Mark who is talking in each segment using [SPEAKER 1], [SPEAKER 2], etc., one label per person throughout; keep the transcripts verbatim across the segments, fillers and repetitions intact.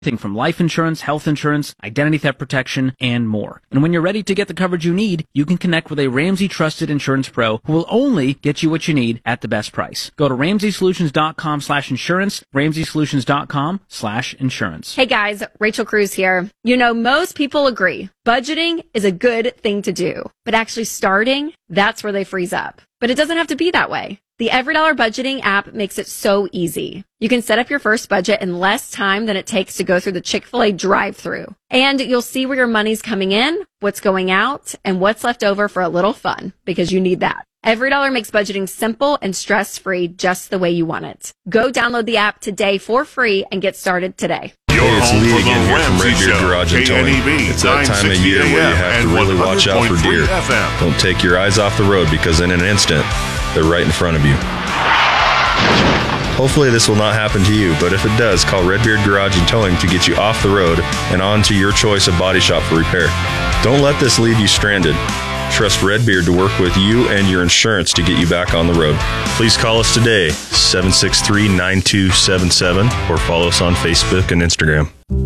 [SPEAKER 1] Everything from life insurance, health insurance, identity theft protection, and more. And when you're ready to get the coverage you need, you can connect with a Ramsey trusted insurance pro who will only get you what you need at the best price. Go to ramsey solutions dot com slash insurance, ramsey solutions dot com slash insurance.
[SPEAKER 2] Hey guys, Rachel Cruz here. You know, most people agree budgeting is a good thing to do, but actually starting, that's where they freeze up. But it doesn't have to be that way. The EveryDollar budgeting app makes it so easy. You can set up your first budget in less time than it takes to go through the Chick-fil-A drive-thru. And you'll see where your money's coming in, what's going out, and what's left over for a little fun, because you need that. EveryDollar makes budgeting simple and stress-free just the way you want it. Go download the app today for free and get started today.
[SPEAKER 3] Hey, it's Lee again here from Red Beard Garage and Towing. It's that time of year where you have to really watch out for deer. Don't take your eyes off the road because in an instant, they're right in front of you. Hopefully this will not happen to you, but if it does, call Red Beard Garage and Towing to get you off the road and on to your choice of body shop for repair. Don't let this leave you stranded. Trust Red Beard to work with you and your insurance to get you back on the road. Please call us today, seven six three, nine two seven seven, or follow us on Facebook and Instagram.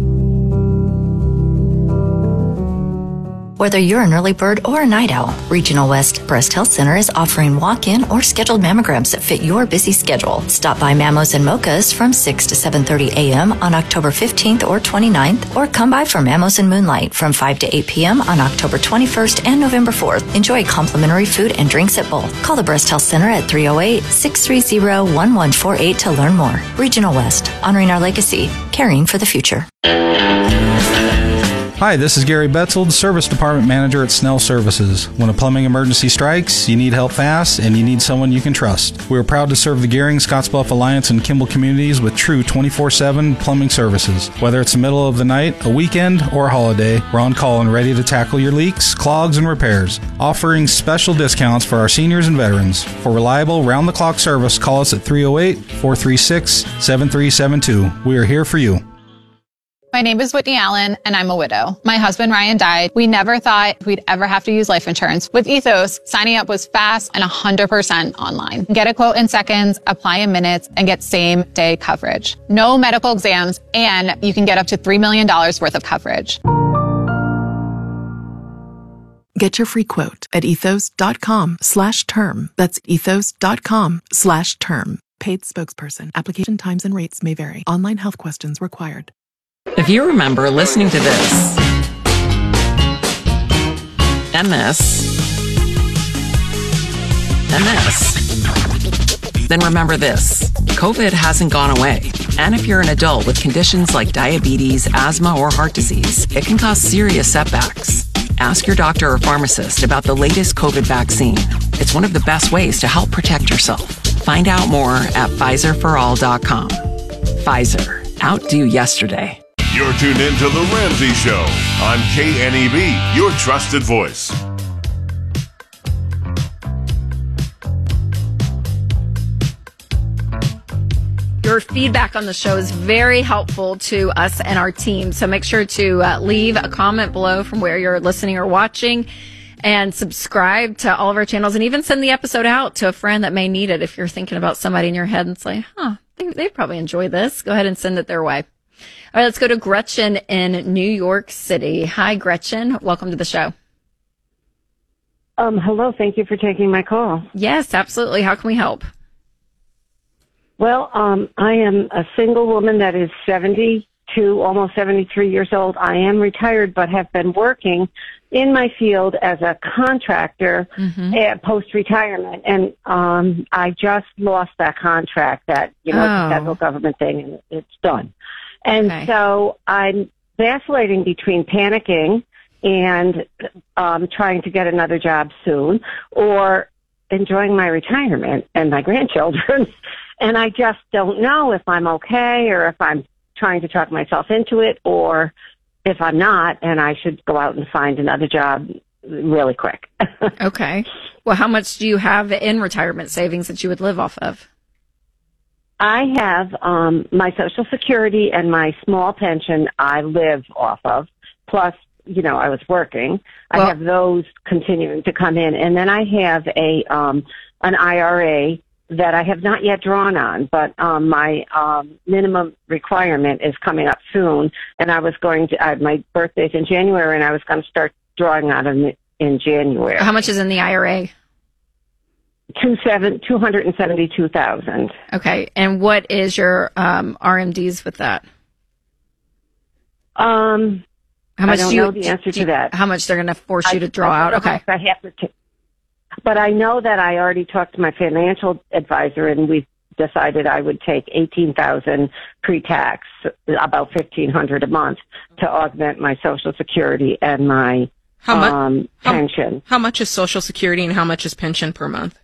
[SPEAKER 4] Whether you're an early bird or a night owl, Regional West Breast Health Center is offering walk-in or scheduled mammograms that fit your busy schedule. Stop by Mammos and Mochas from six to seven thirty a.m. on October fifteenth or twenty-ninth, or come by for Mammos and Moonlight from five to eight p.m. on October twenty-first and November fourth. Enjoy complimentary food and drinks at both. Call the Breast Health Center at three oh eight, six three zero, one one four eight to learn more. Regional West, honoring our legacy, caring for the future.
[SPEAKER 5] Hi, this is Gary Betzold, Service Department Manager at Snell Services. When a plumbing emergency strikes, you need help fast, and you need someone you can trust. We are proud to serve the Gehring, Scottsbluff Alliance, and Kimball communities with true twenty-four seven plumbing services. Whether it's the middle of the night, a weekend, or a holiday, we're on call and ready to tackle your leaks, clogs, and repairs. Offering special discounts for our seniors and veterans. For reliable, round-the-clock service, call us at three oh eight, four three six, seven three seven two. We are here for you.
[SPEAKER 6] My name is Whitney Allen, and I'm a widow. My husband, Ryan, died. We never thought we'd ever have to use life insurance. With Ethos, signing up was fast and one hundred percent online. Get a quote in seconds, apply in minutes, and get same-day coverage. No medical exams, and you can get up to three million dollars worth of coverage.
[SPEAKER 7] Get your free quote at ethos.com slash term. That's ethos.com slash term. Paid spokesperson. Application times and rates may vary. Online health questions required.
[SPEAKER 8] If you remember listening to this, and this, and this, then remember this. COVID hasn't gone away. And if you're an adult with conditions like diabetes, asthma, or heart disease, it can cause serious setbacks. Ask your doctor or pharmacist about the latest COVID vaccine. It's one of the best ways to help protect yourself. Find out more at Pfizer for all dot com. Pfizer. Outdo yesterday.
[SPEAKER 3] You're tuned in to The Ramsey Show on K N E B, your trusted voice.
[SPEAKER 2] Your feedback on the show is very helpful to us and our team. So make sure to uh, leave a comment below from where you're listening or watching, and subscribe to all of our channels, and even send the episode out to a friend that may need it. If you're thinking about somebody in your head and say, huh, they, they probably enjoy this, go ahead and send it their way. All right, let's go to Gretchen in New York City. Hi, Gretchen. Welcome to the show.
[SPEAKER 9] Um, hello. Thank you for taking my call.
[SPEAKER 2] Yes, absolutely. How can we help?
[SPEAKER 9] Well, um, I am a single woman that is seventy-two, almost seventy-three years old. I am retired, but have been working in my field as a contractor mm-hmm. at post-retirement. And um, I just lost that contract, that, you know, oh. the federal government thing, and it's done. And okay. so I'm vacillating between panicking and um, trying to get another job soon, or enjoying my retirement and my grandchildren. And I just don't know if I'm okay, or if I'm trying to talk myself into it, or if I'm not, and I should go out and find another job really quick.
[SPEAKER 2] Okay. Well, how much do you have in retirement savings that you would live off of?
[SPEAKER 9] I have um, my Social Security and my small pension I live off of, plus, you know, I was working. Well, I have those continuing to come in. And then I have a um, an I R A that I have not yet drawn on, but um, my um, minimum requirement is coming up soon, and I was going to. Uh, my birthday's in January, and I was going to start drawing on it in January.
[SPEAKER 2] How much is in the I R A?
[SPEAKER 9] Two seven two hundred and seventy two thousand.
[SPEAKER 2] Okay, and what is your um, R M Ds with that?
[SPEAKER 9] Um,
[SPEAKER 2] how much
[SPEAKER 9] I don't
[SPEAKER 2] do you,
[SPEAKER 9] know the answer
[SPEAKER 2] do you,
[SPEAKER 9] to that.
[SPEAKER 2] How much they're going to force you
[SPEAKER 9] I,
[SPEAKER 2] to draw
[SPEAKER 9] I
[SPEAKER 2] out? Okay,
[SPEAKER 9] I have to. T- but I know that I already talked to my financial advisor, and we decided I would take eighteen thousand pre-tax, about fifteen hundred a month, to augment my Social Security and my
[SPEAKER 10] how much
[SPEAKER 9] um, pension.
[SPEAKER 10] How, how much is Social Security and how much is pension per month?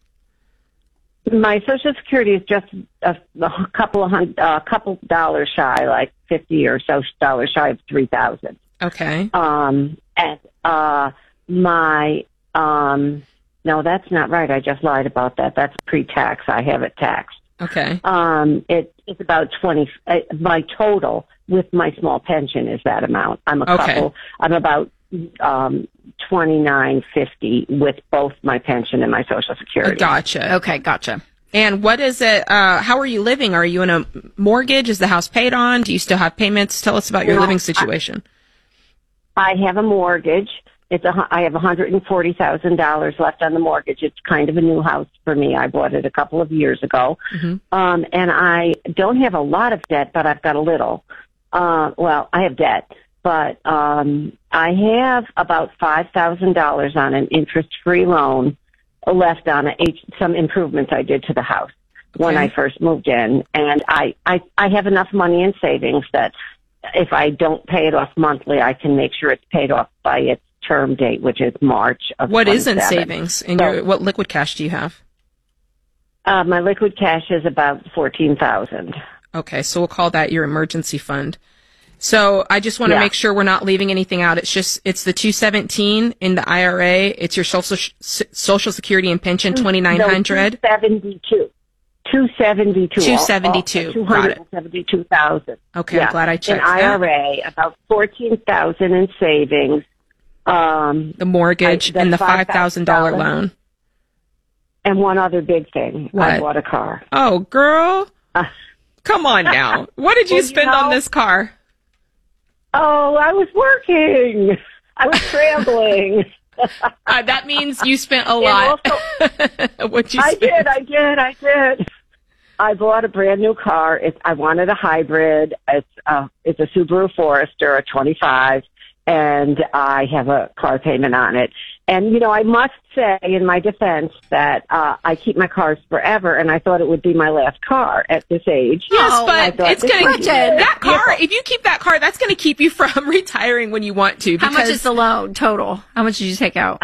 [SPEAKER 9] My Social Security is just a, a couple of hundred, a uh, couple dollars shy, like fifty or so dollars shy of three thousand.
[SPEAKER 10] Okay.
[SPEAKER 9] Um, and uh, my um, no, that's not right. I just lied about that. That's pre-tax. I have it taxed.
[SPEAKER 10] Okay.
[SPEAKER 9] Um, it, it's about twenty. Uh, my total with my small pension is that amount. I'm a
[SPEAKER 10] okay.
[SPEAKER 9] couple. I'm about um, twenty nine fifty with both my pension and my Social Security.
[SPEAKER 10] Gotcha.
[SPEAKER 2] Okay, gotcha.
[SPEAKER 10] And what is it? Uh, how are you living? Are you in a mortgage? Is the house paid on? Do you still have payments? Tell us about your
[SPEAKER 9] no,
[SPEAKER 10] living situation.
[SPEAKER 9] I, I have a mortgage. It's a, I have one hundred forty thousand dollars left on the mortgage. It's kind of a new house for me. I bought it a couple of years ago.
[SPEAKER 10] Mm-hmm.
[SPEAKER 9] Um, and I don't have a lot of debt, but I've got a little. Uh, well, I have debt. But um, I have about five thousand dollars on an interest-free loan left on a, some improvements I did to the house okay. when I first moved in. And I, I, I have enough money in savings that if I don't pay it off monthly, I can make sure it's paid off by its term date, which is March of
[SPEAKER 10] What is in
[SPEAKER 9] twenty-seven.
[SPEAKER 10] savings? In
[SPEAKER 9] so,
[SPEAKER 10] your, what liquid cash do you have?
[SPEAKER 9] Uh, my liquid cash is about fourteen thousand dollars.
[SPEAKER 10] Okay, so we'll call that your emergency fund. So I just want to
[SPEAKER 9] yeah.
[SPEAKER 10] make sure we're not leaving anything out. It's just, it's the two seventeen in the I R A. It's your social, social security and pension, twenty-nine hundred.
[SPEAKER 9] No, two seventy-two. two seventy-two.
[SPEAKER 10] two seventy-two.
[SPEAKER 9] two hundred seventy-two thousand.
[SPEAKER 10] Okay,
[SPEAKER 9] yeah.
[SPEAKER 10] I'm glad I checked
[SPEAKER 9] in I R A,
[SPEAKER 10] that.
[SPEAKER 9] about fourteen thousand in savings. Um,
[SPEAKER 10] the mortgage I, and the five thousand dollars loan.
[SPEAKER 9] And one other big thing.
[SPEAKER 10] What?
[SPEAKER 9] I bought a car.
[SPEAKER 10] Oh, girl. Uh, Come on now. What did you well, spend you know, on this car?
[SPEAKER 9] Oh, I was working. I was traveling.
[SPEAKER 10] uh, that means you spent a lot.
[SPEAKER 9] Also,
[SPEAKER 10] what you
[SPEAKER 9] I
[SPEAKER 10] spend?
[SPEAKER 9] did, I did, I did. I bought a brand new car. It's, I wanted a hybrid. It's, uh, it's a Subaru Forester, a twenty-five, and I have a car payment on it. And, you know, I must say in my defense that uh, I keep my cars forever, and I thought it would be my last car at this age.
[SPEAKER 10] Yes, oh, but it's going to, that car,
[SPEAKER 9] vehicle.
[SPEAKER 10] If you keep that car, that's going to keep you from retiring when you want to.
[SPEAKER 2] How much is the loan total? How much did you take out?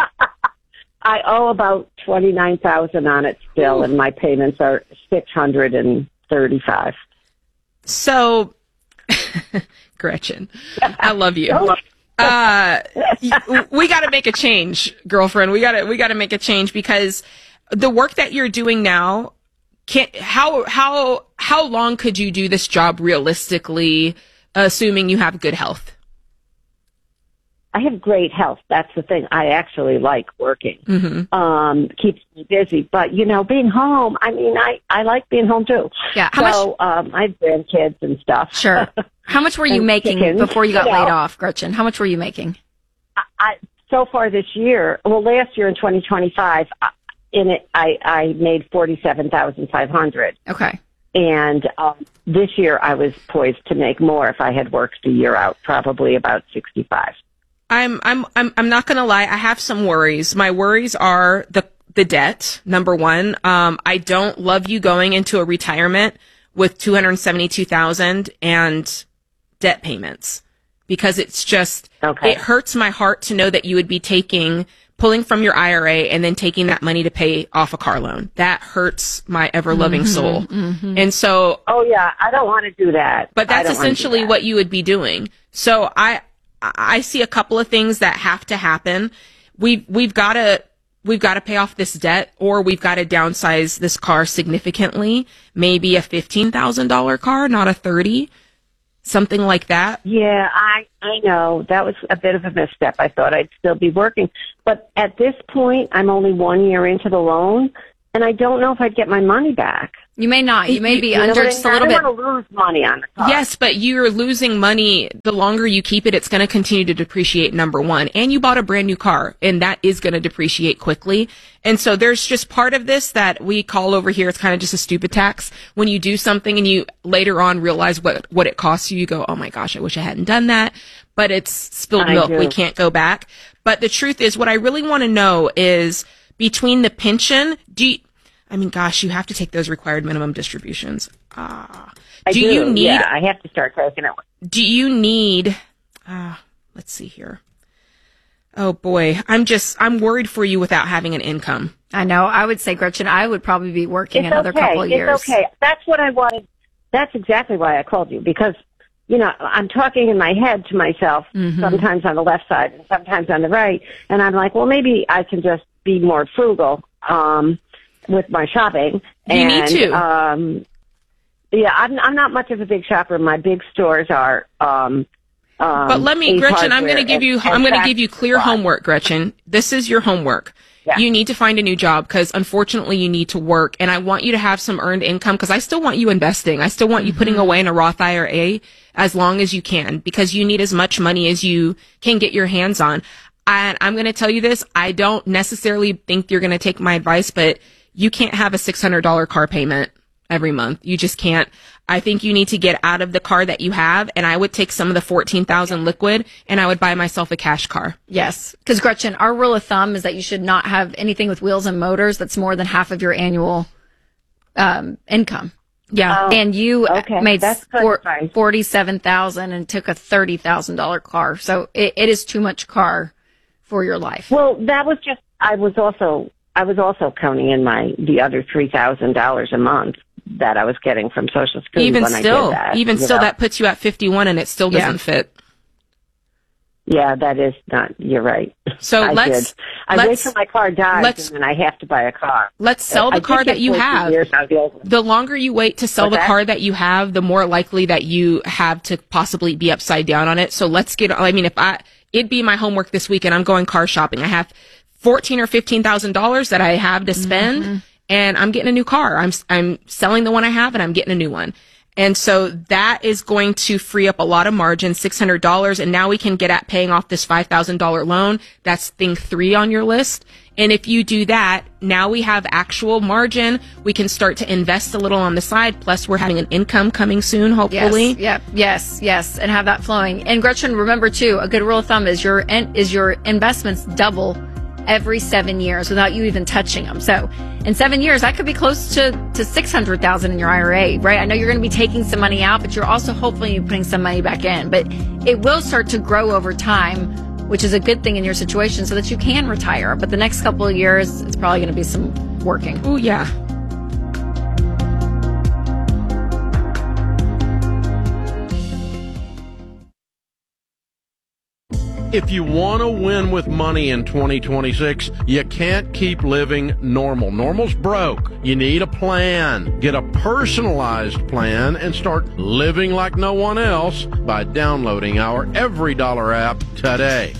[SPEAKER 9] I owe about twenty-nine thousand dollars on it still, Ooh. And my payments are six hundred thirty-five dollars.
[SPEAKER 10] So, Gretchen, I love you. Uh, we got to make a change, girlfriend. We got to, we got to make a change because the work that you're doing now can't, how, how, how long could you do this job realistically, assuming you have good health?
[SPEAKER 9] I have great health. That's the thing. I actually like working.
[SPEAKER 10] Mm-hmm.
[SPEAKER 9] Um, keeps me busy. But, you know, being home, I mean, I, I like being home too.
[SPEAKER 2] Yeah. How
[SPEAKER 9] so,
[SPEAKER 2] much?
[SPEAKER 9] um, I have grandkids and stuff.
[SPEAKER 2] Sure. How much were you making chickens, before you got
[SPEAKER 9] you know,
[SPEAKER 2] laid off, Gretchen? How much were you making?
[SPEAKER 9] I, I, so far this year, well, last year in twenty twenty-five, in it, I, I made forty-seven thousand five hundred dollars.
[SPEAKER 2] Okay.
[SPEAKER 9] And um, this year I was poised to make more if I had worked the year out, probably about sixty-five.
[SPEAKER 10] I'm I'm I'm I'm not gonna lie. I have some worries. My worries are the the debt. Number one, um, I don't love you going into a retirement with two hundred seventy-two thousand and debt payments because it's just
[SPEAKER 9] okay.
[SPEAKER 10] It hurts my heart to know that you would be taking pulling from your I R A and then taking that money to pay off a car loan. That hurts my ever loving
[SPEAKER 2] mm-hmm,
[SPEAKER 10] soul.
[SPEAKER 2] Mm-hmm.
[SPEAKER 10] And so,
[SPEAKER 9] oh yeah, I don't want to do that.
[SPEAKER 10] But that's essentially
[SPEAKER 9] that.
[SPEAKER 10] what you would be doing. So I. I see a couple of things that have to happen. We've, we've got to, we've got to pay off this debt or we've got to downsize this car significantly. Maybe a fifteen thousand dollars car, not a thirty, something like that.
[SPEAKER 9] Yeah, I, I know that was a bit of a misstep. I thought I'd still be working, but at this point, I'm only one year into the loan and I don't know if I'd get my money back.
[SPEAKER 2] You may not. You may be
[SPEAKER 9] you know
[SPEAKER 2] under
[SPEAKER 9] what I
[SPEAKER 2] just
[SPEAKER 9] mean?
[SPEAKER 2] a little bit.
[SPEAKER 9] I don't want to lose money on the car.
[SPEAKER 10] Yes, but you're losing money. The longer you keep it, it's going to continue to depreciate, number one. And you bought a brand new car, and that is going to depreciate quickly. And so there's just part of this that we call over here, it's kind of just a stupid tax. When you do something and you later on realize what, what it costs you, you go, oh my gosh, I wish I hadn't done that. But it's spilled
[SPEAKER 9] I
[SPEAKER 10] milk.
[SPEAKER 9] do.
[SPEAKER 10] We can't go back. But the truth is, what I really want to know is between the pension, do you, I mean, gosh, you have to take those required minimum distributions. Ah,
[SPEAKER 9] I
[SPEAKER 10] do,
[SPEAKER 9] do.
[SPEAKER 10] you need?
[SPEAKER 9] Yeah, I have to start taking it.
[SPEAKER 10] Do you need? Uh, let's see here. Oh boy, I'm just I'm worried for you without having an income.
[SPEAKER 2] I know. I would say, Gretchen, I would probably be working
[SPEAKER 9] It's
[SPEAKER 2] another
[SPEAKER 9] okay.
[SPEAKER 2] couple of
[SPEAKER 9] it's
[SPEAKER 2] years.
[SPEAKER 9] It's okay. That's what I wanted. That's exactly why I called you, because, you know, I'm talking in my head to myself,
[SPEAKER 2] Mm-hmm.
[SPEAKER 9] sometimes on the left side and sometimes on the right, and I'm like, well, maybe I can just be more frugal um, with my shopping.
[SPEAKER 10] You
[SPEAKER 9] and,
[SPEAKER 10] need to.
[SPEAKER 9] Um, yeah, I'm, I'm not much of a big shopper. My big stores are. Um, um,
[SPEAKER 10] But let me,
[SPEAKER 9] Ace
[SPEAKER 10] Gretchen, I'm going to
[SPEAKER 9] Hardware
[SPEAKER 10] give you
[SPEAKER 9] and-
[SPEAKER 10] I'm
[SPEAKER 9] and
[SPEAKER 10] going to
[SPEAKER 9] Tractor
[SPEAKER 10] give you clear
[SPEAKER 9] Supply.
[SPEAKER 10] homework, Gretchen. This is your homework.
[SPEAKER 9] Yeah.
[SPEAKER 10] You need to find a new job because unfortunately you need to work, and I want you to have some earned income because I still want you investing. I still want you putting away in a Roth I R A as long as you can because you need as much money as you can get your hands on. And I'm going to tell you this, I don't necessarily think you're going to take my advice, but you can't have a six hundred dollars car payment every month. You just can't. I think you need to get out of the car that you have, and I would take some of the fourteen thousand liquid and I would buy myself a cash car.
[SPEAKER 2] Yes. Because, Gretchen, our rule of thumb is that you should not have anything with wheels and motors that's more than half of your annual um, income.
[SPEAKER 10] Yeah.
[SPEAKER 9] Oh,
[SPEAKER 2] And you
[SPEAKER 9] okay.
[SPEAKER 2] made
[SPEAKER 9] That's good
[SPEAKER 2] four,
[SPEAKER 9] advice.
[SPEAKER 2] forty-seven thousand dollars and took a thirty thousand dollars car. So it, it is too much car for your life.
[SPEAKER 9] Well, that was just. I was also. I was also counting in my the other three thousand dollars a month that I was getting from Social Security.
[SPEAKER 10] Even
[SPEAKER 9] when
[SPEAKER 10] still,
[SPEAKER 9] I did that,
[SPEAKER 10] even
[SPEAKER 9] you
[SPEAKER 10] still,
[SPEAKER 9] know?
[SPEAKER 10] that puts you at fifty-one and it still doesn't
[SPEAKER 2] Yeah.
[SPEAKER 10] fit.
[SPEAKER 9] Yeah, that is not. You're right.
[SPEAKER 10] So
[SPEAKER 9] I
[SPEAKER 10] let's,
[SPEAKER 9] did. I wait
[SPEAKER 10] let's,
[SPEAKER 9] till my car dies
[SPEAKER 10] let's-
[SPEAKER 9] and then I have to buy a car.
[SPEAKER 10] let's sell
[SPEAKER 9] I
[SPEAKER 10] the
[SPEAKER 9] did
[SPEAKER 10] car
[SPEAKER 9] get
[SPEAKER 10] that you
[SPEAKER 9] fourteen
[SPEAKER 10] have.
[SPEAKER 9] years out of the old one.
[SPEAKER 10] The longer you wait to sell
[SPEAKER 9] What's
[SPEAKER 10] the
[SPEAKER 9] that?
[SPEAKER 10] car that you have, the more likely that you have to possibly be upside down on it. So let's get, I mean, if I, it'd be my homework this week and I'm going car shopping. I have fourteen or fifteen thousand dollars that I have to spend
[SPEAKER 2] Mm-hmm.
[SPEAKER 10] and I'm getting a new car. I'm, I'm selling the one I have and I'm getting a new one. And so that is going to free up a lot of margin, six hundred dollars. And now we can get at paying off this five thousand dollars loan. That's thing three on your list. And if you do that, now we have actual margin. We can start to invest a little on the side. Plus we're having an income coming soon, hopefully.
[SPEAKER 2] Yes, yep, yes, yes, and have that flowing. And Gretchen, remember too, a good rule of thumb is your is your investments double every seven years without you even touching them. So in seven years, that could be close to, to six hundred thousand in your I R A, right? I know you're going to be taking some money out, but you're also hopefully putting some money back in. But it will start to grow over time, which is a good thing in your situation so that you can retire. But the next couple of years, it's probably going to be some working.
[SPEAKER 10] Oh, yeah.
[SPEAKER 11] If you want to win with money in twenty twenty-six, you can't keep living normal. Normal's broke. You need a plan. Get a personalized plan and start living like no one else by downloading our Every Dollar app today.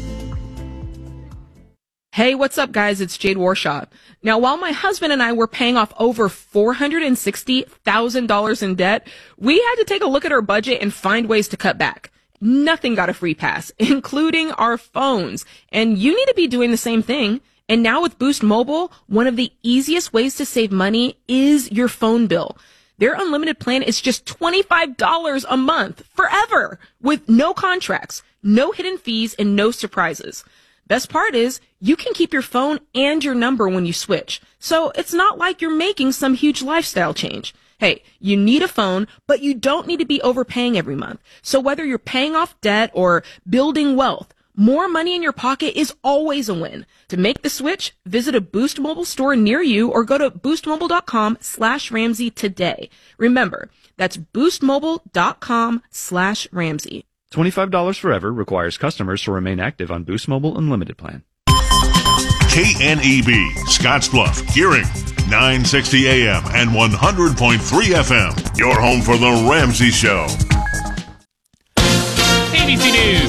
[SPEAKER 10] Hey, what's up, guys? It's Jade Warshaw. Now, while my husband and I were paying off over four hundred sixty thousand dollars in debt, we had to take a look at our budget and find ways to cut back. Nothing got a free pass, including our phones. And you need to be doing the same thing. And now with Boost Mobile, one of the easiest ways to save money is your phone bill. Their unlimited plan is just twenty-five dollars a month forever with no contracts, no hidden fees, and no surprises. Best part is you can keep your phone and your number when you switch. So it's not like you're making some huge lifestyle change. Hey, you need a phone, but you don't need to be overpaying every month. So whether you're paying off debt or building wealth, more money in your pocket is always a win. To make the switch, visit a Boost Mobile store near you or go to boostmobile.com slash Ramsey today. Remember, that's boostmobile.com slash Ramsey.
[SPEAKER 12] twenty-five dollars forever requires customers to remain active on Boost Mobile Unlimited plan.
[SPEAKER 13] K N E B, Scottsbluff, Gearing, nine sixty A M and one hundred point three F M. Your home for The Ramsey Show.
[SPEAKER 14] A B C News,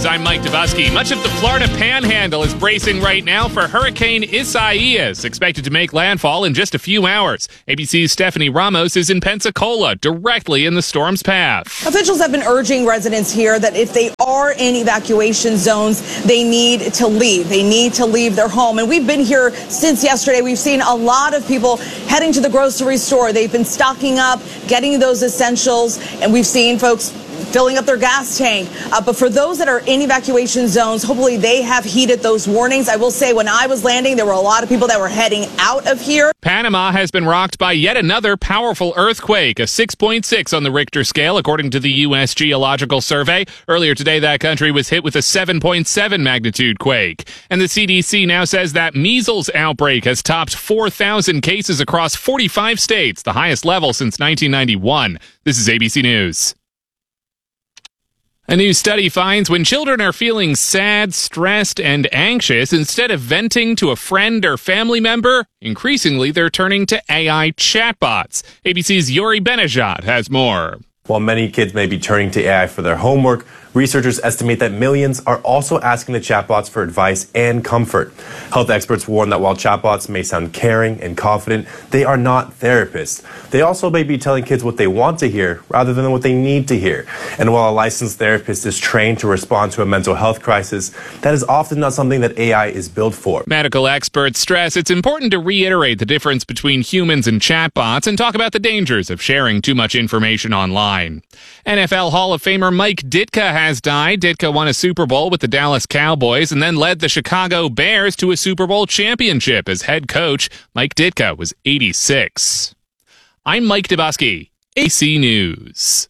[SPEAKER 14] News. I'm Mike Dubusky. Much of the Florida Panhandle is bracing right now for Hurricane Isaias, expected to make landfall in just a few hours. A B C's Stephanie Ramos is in Pensacola, directly in the storm's path.
[SPEAKER 15] Officials have been urging residents here that if they are in evacuation zones, they need to leave. They need to leave their home. And we've been here since yesterday. We've seen a lot of people heading to the grocery store. They've been stocking up, getting those essentials, and we've seen folks filling up their gas tank. Uh, but for those that are in evacuation zones, hopefully they have heeded those warnings. I will say when I was landing, there were a lot of people that were heading out of here.
[SPEAKER 14] Panama has been rocked by yet another powerful earthquake, a six point six on the Richter scale, according to the U S Geological Survey. Earlier today, that country was hit with a seven point seven magnitude quake. And the C D C now says that measles outbreak has topped four thousand cases across forty-five states, the highest level since nineteen ninety-one. This is A B C News. A new study finds when children are feeling sad, stressed, and anxious, instead of venting to a friend or family member, increasingly they're turning to A I chatbots. A B C's Yuri Benajat has more.
[SPEAKER 16] While many kids may be turning to A I for their homework, researchers estimate that millions are also asking the chatbots for advice and comfort. Health experts warn that while chatbots may sound caring and confident, they are not therapists. They also may be telling kids what they want to hear rather than what they need to hear. And while a licensed therapist is trained to respond to a mental health crisis, that is often not something that A I is built for.
[SPEAKER 14] Medical experts stress it's important to reiterate the difference between humans and chatbots and talk about the dangers of sharing too much information online. N F L Hall of Famer Mike Ditka has died. Ditka won a Super Bowl with the Dallas Cowboys and then led the Chicago Bears to a Super Bowl championship as head coach. Mike Ditka was eighty-six. I'm Mike Dubusky, A B C News.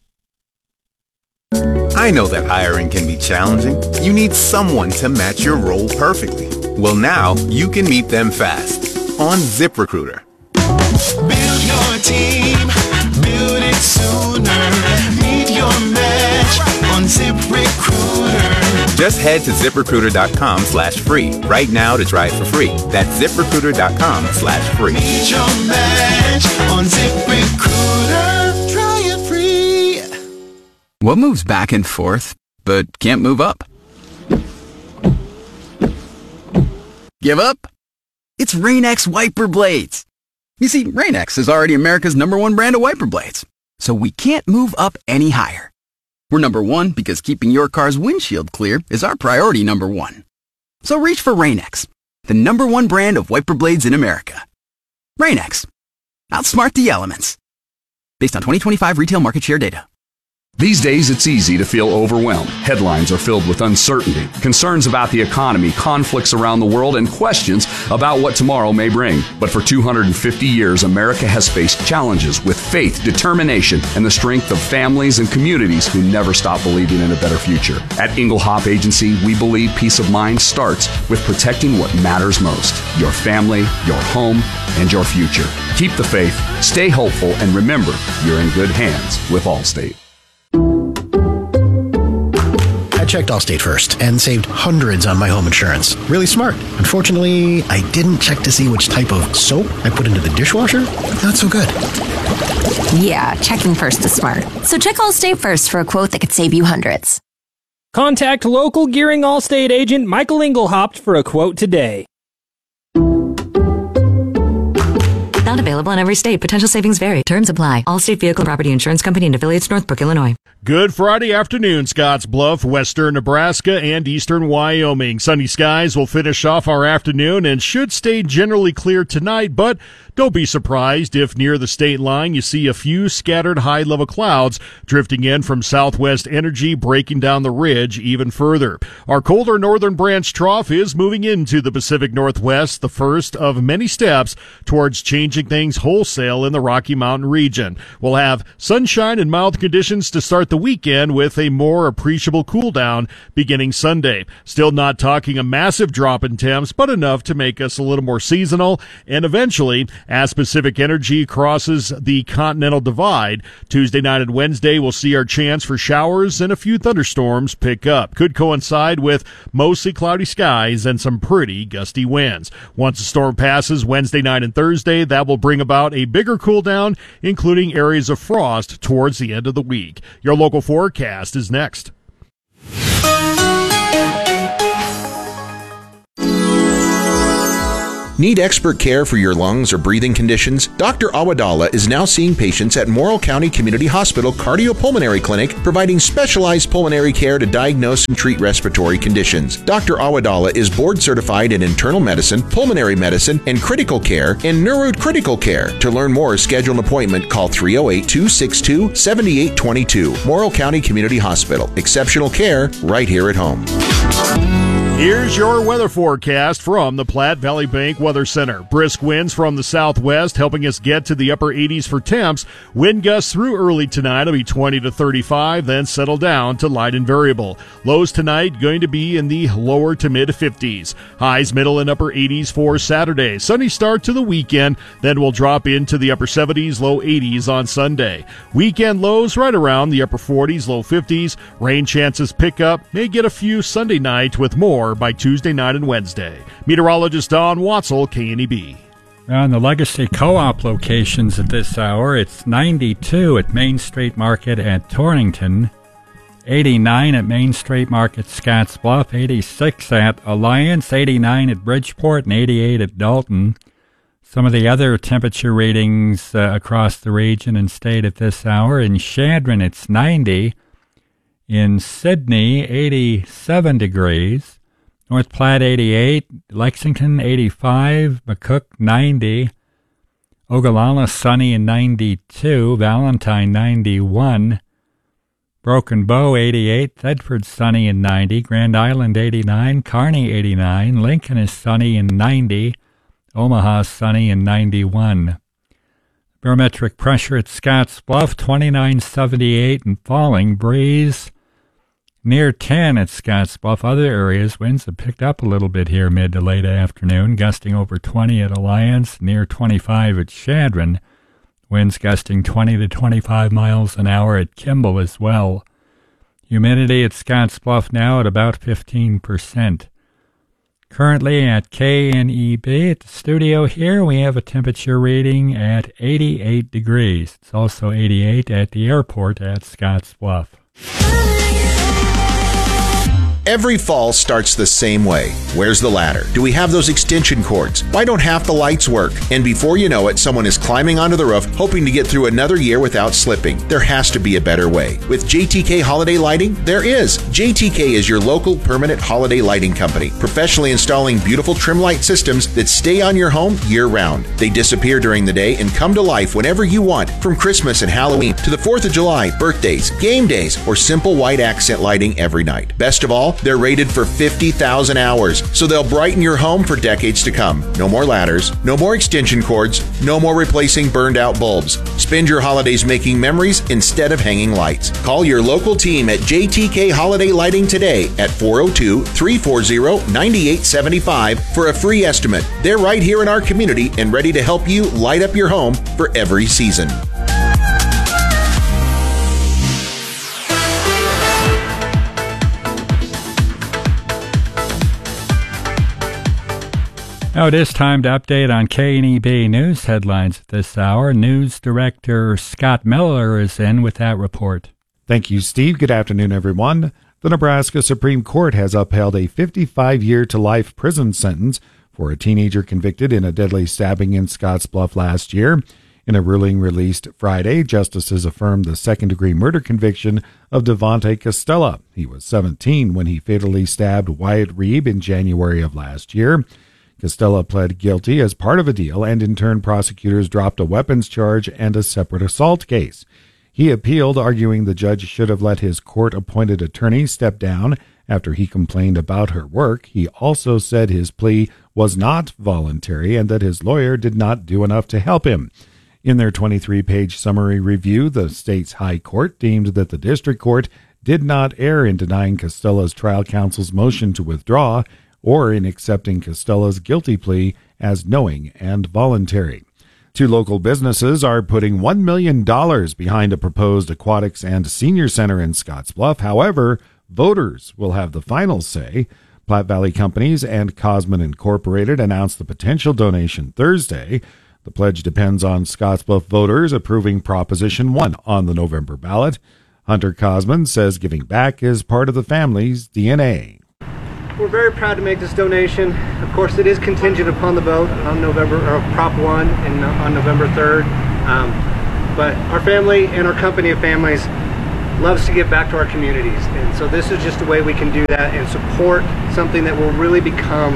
[SPEAKER 17] I know that hiring can be challenging. You need someone to match your role perfectly. Well, now you can meet them fast on ZipRecruiter.
[SPEAKER 18] Build your team, build it sooner. Meet your match on ZipRecruiter.
[SPEAKER 17] Just head to ZipRecruiter.com slash free right now to try it for free. That's ZipRecruiter.com slash free.
[SPEAKER 18] Meet your match on ZipRecruiter. Try it free.
[SPEAKER 19] What moves back and forth, but can't move up? Give up? It's Rain-X wiper blades. You see, Rain-X is already America's number one brand of wiper blades, so we can't move up any higher. We're number one because keeping your car's windshield clear is our priority number one. So reach for Rain-X, the number one brand of wiper blades in America. Rain-X. Outsmart the elements. Based on twenty twenty-five retail market share data.
[SPEAKER 20] These days, it's easy to feel overwhelmed. Headlines are filled with uncertainty, concerns about the economy, conflicts around the world, and questions about what tomorrow may bring. But for two hundred fifty years, America has faced challenges with faith, determination, and the strength of families and communities who never stop believing in a better future. At Inglehop Agency, we believe peace of mind starts with protecting what matters most: your family, your home, and your future. Keep the faith, stay hopeful, and remember, you're in good hands with Allstate.
[SPEAKER 21] I checked Allstate first and saved hundreds on my home insurance. Really smart. Unfortunately, I didn't check to see which type of soap I put into the dishwasher. Not so good.
[SPEAKER 22] Yeah, checking first is smart. So check Allstate first for a quote that could save you hundreds.
[SPEAKER 23] Contact local Gearing Allstate agent Michael Inglehop for a quote today.
[SPEAKER 4] Not available in every state. Potential savings vary. Terms apply. Allstate Vehicle Property Insurance Company and affiliates, Northbrook, Illinois.
[SPEAKER 24] Good Friday afternoon, Scotts Bluff, western Nebraska, and eastern Wyoming. Sunny skies will finish off our afternoon and should stay generally clear tonight, but don't be surprised if near the state line you see a few scattered high-level clouds drifting in from southwest energy, breaking down the ridge even further. Our colder northern branch trough is moving into the Pacific Northwest, the first of many steps towards changing things wholesale in the Rocky Mountain region. We'll have sunshine and mild conditions to start the weekend with a more appreciable cool down beginning Sunday. Still not talking a massive drop in temps, but enough to make us a little more seasonal. And eventually, as Pacific Energy crosses the Continental Divide, Tuesday night and Wednesday we'll see our chance for showers and a few thunderstorms pick up. Could coincide with mostly cloudy skies and some pretty gusty winds. Once the storm passes Wednesday night and Thursday, that will bring about a bigger cool down, including areas of frost towards the end of the week. Your local forecast is next.
[SPEAKER 1] Need expert care for your lungs or breathing conditions? Doctor Awadala is now seeing patients at Morrill County Community Hospital Cardiopulmonary Clinic, providing specialized pulmonary care to diagnose and treat respiratory conditions. Doctor Awadala is board certified in internal medicine, pulmonary medicine, and critical care, and neurocritical care. To learn more, schedule an appointment. Call three oh eight, two six two, seven eight two two. Morrill County Community Hospital. Exceptional care right here at home.
[SPEAKER 24] Here's your weather forecast from the Platte Valley Bank Weather Center. Brisk winds from the southwest helping us get to the upper eighties for temps. Wind gusts through early tonight will be twenty to thirty-five, then settle down to light and variable. Lows tonight going to be in the lower to mid fifties. Highs middle and upper eighties for Saturday. Sunny start to the weekend, then we'll drop into the upper seventies, low eighties on Sunday. Weekend lows right around the upper forties, low fifties. Rain chances pick up. May get a few Sunday night with more by Tuesday night and Wednesday. Meteorologist Don Watzel, K N E B.
[SPEAKER 5] On the Legacy Co-op locations at this hour, it's ninety-two at Main Street Market at Torrington, eighty-nine at Main Street Market Scottsbluff, eighty-six at Alliance, eighty-nine at Bridgeport, and eighty-eight at Dalton. Some of the other temperature readings uh, across the region and state at this hour. In Chadron, it's ninety. In Sydney, eighty-seven degrees. North Platte, eighty-eight. Lexington, eighty-five. McCook, ninety. Ogallala, sunny and ninety-two. Valentine, ninety-one. Broken Bow, eighty-eight. Thedford, sunny and ninety. Grand Island, eighty-nine. Kearney, eighty-nine. Lincoln is sunny and ninety. Omaha, sunny and ninety-one. Barometric pressure at Scottsbluff, twenty-nine seventy-eight and falling. Breeze near ten at Scottsbluff. Other areas, winds have picked up a little bit here mid to late afternoon, gusting over twenty at Alliance, near twenty-five at Chadron. Winds gusting twenty to twenty-five miles an hour at Kimball as well. Humidity at Scottsbluff now at about fifteen percent. Currently at K N E B at the studio here, we have a temperature reading at eighty-eight degrees. It's also eighty-eight at the airport at Scottsbluff.
[SPEAKER 1] Every fall starts the same way. Where's the ladder? Do we have those extension cords? Why don't half the lights work? And before you know it, someone is climbing onto the roof, hoping to get through another year without slipping. There has to be a better way. With J T K Holiday Lighting, there is. J T K is your local permanent holiday lighting company, professionally installing beautiful trim light systems that stay on your home year-round. They disappear during the day and come to life whenever you want, from Christmas and Halloween to the fourth of July, birthdays, game days, or simple white accent lighting every night. Best of all, they're rated for fifty thousand hours, so they'll brighten your home for decades to come. No more ladders, no more extension cords, no more replacing burned out bulbs. Spend your holidays making memories instead of hanging lights. Call your local team at J T K Holiday Lighting today at four oh two, three four zero, nine eight seven five for a free estimate. They're right here in our community and ready to help you light up your home for every season.
[SPEAKER 5] Now it is time to update on K N E B news headlines at this hour. News Director Scott Miller is in with that report.
[SPEAKER 6] Thank you, Steve. Good afternoon, everyone. The Nebraska Supreme Court has upheld a fifty-five-year to life prison sentence for a teenager convicted in a deadly stabbing in Scottsbluff last year. In a ruling released Friday, justices affirmed the second-degree murder conviction of Devontae Costella. He was seventeen when he fatally stabbed Wyatt Reeb in January of last year. Costella pled guilty as part of a deal, and in turn prosecutors dropped a weapons charge and a separate assault case. He appealed, arguing the judge should have let his court-appointed attorney step down after he complained about her work. He also said his plea was not voluntary and that his lawyer did not do enough to help him. In their twenty-three page summary review, the state's high court deemed that the district court did not err in denying Costella's trial counsel's motion to withdraw or in accepting Costella's guilty plea as knowing and voluntary. Two local businesses are putting one million dollars behind a proposed aquatics and senior center in Scottsbluff. However, voters will have the final say. Platte Valley Companies and Cosman Incorporated announced the potential donation Thursday. The pledge depends on Scottsbluff voters approving Proposition one on the November ballot. Hunter Cosman says giving back is part of the family's D N A.
[SPEAKER 3] we're very proud to make this donation. Of course, it is contingent upon the vote on November, or Prop one and on November third. Um, but our family and our company of families loves to give back to our communities. And so this is just a way we can do that and support something that will really become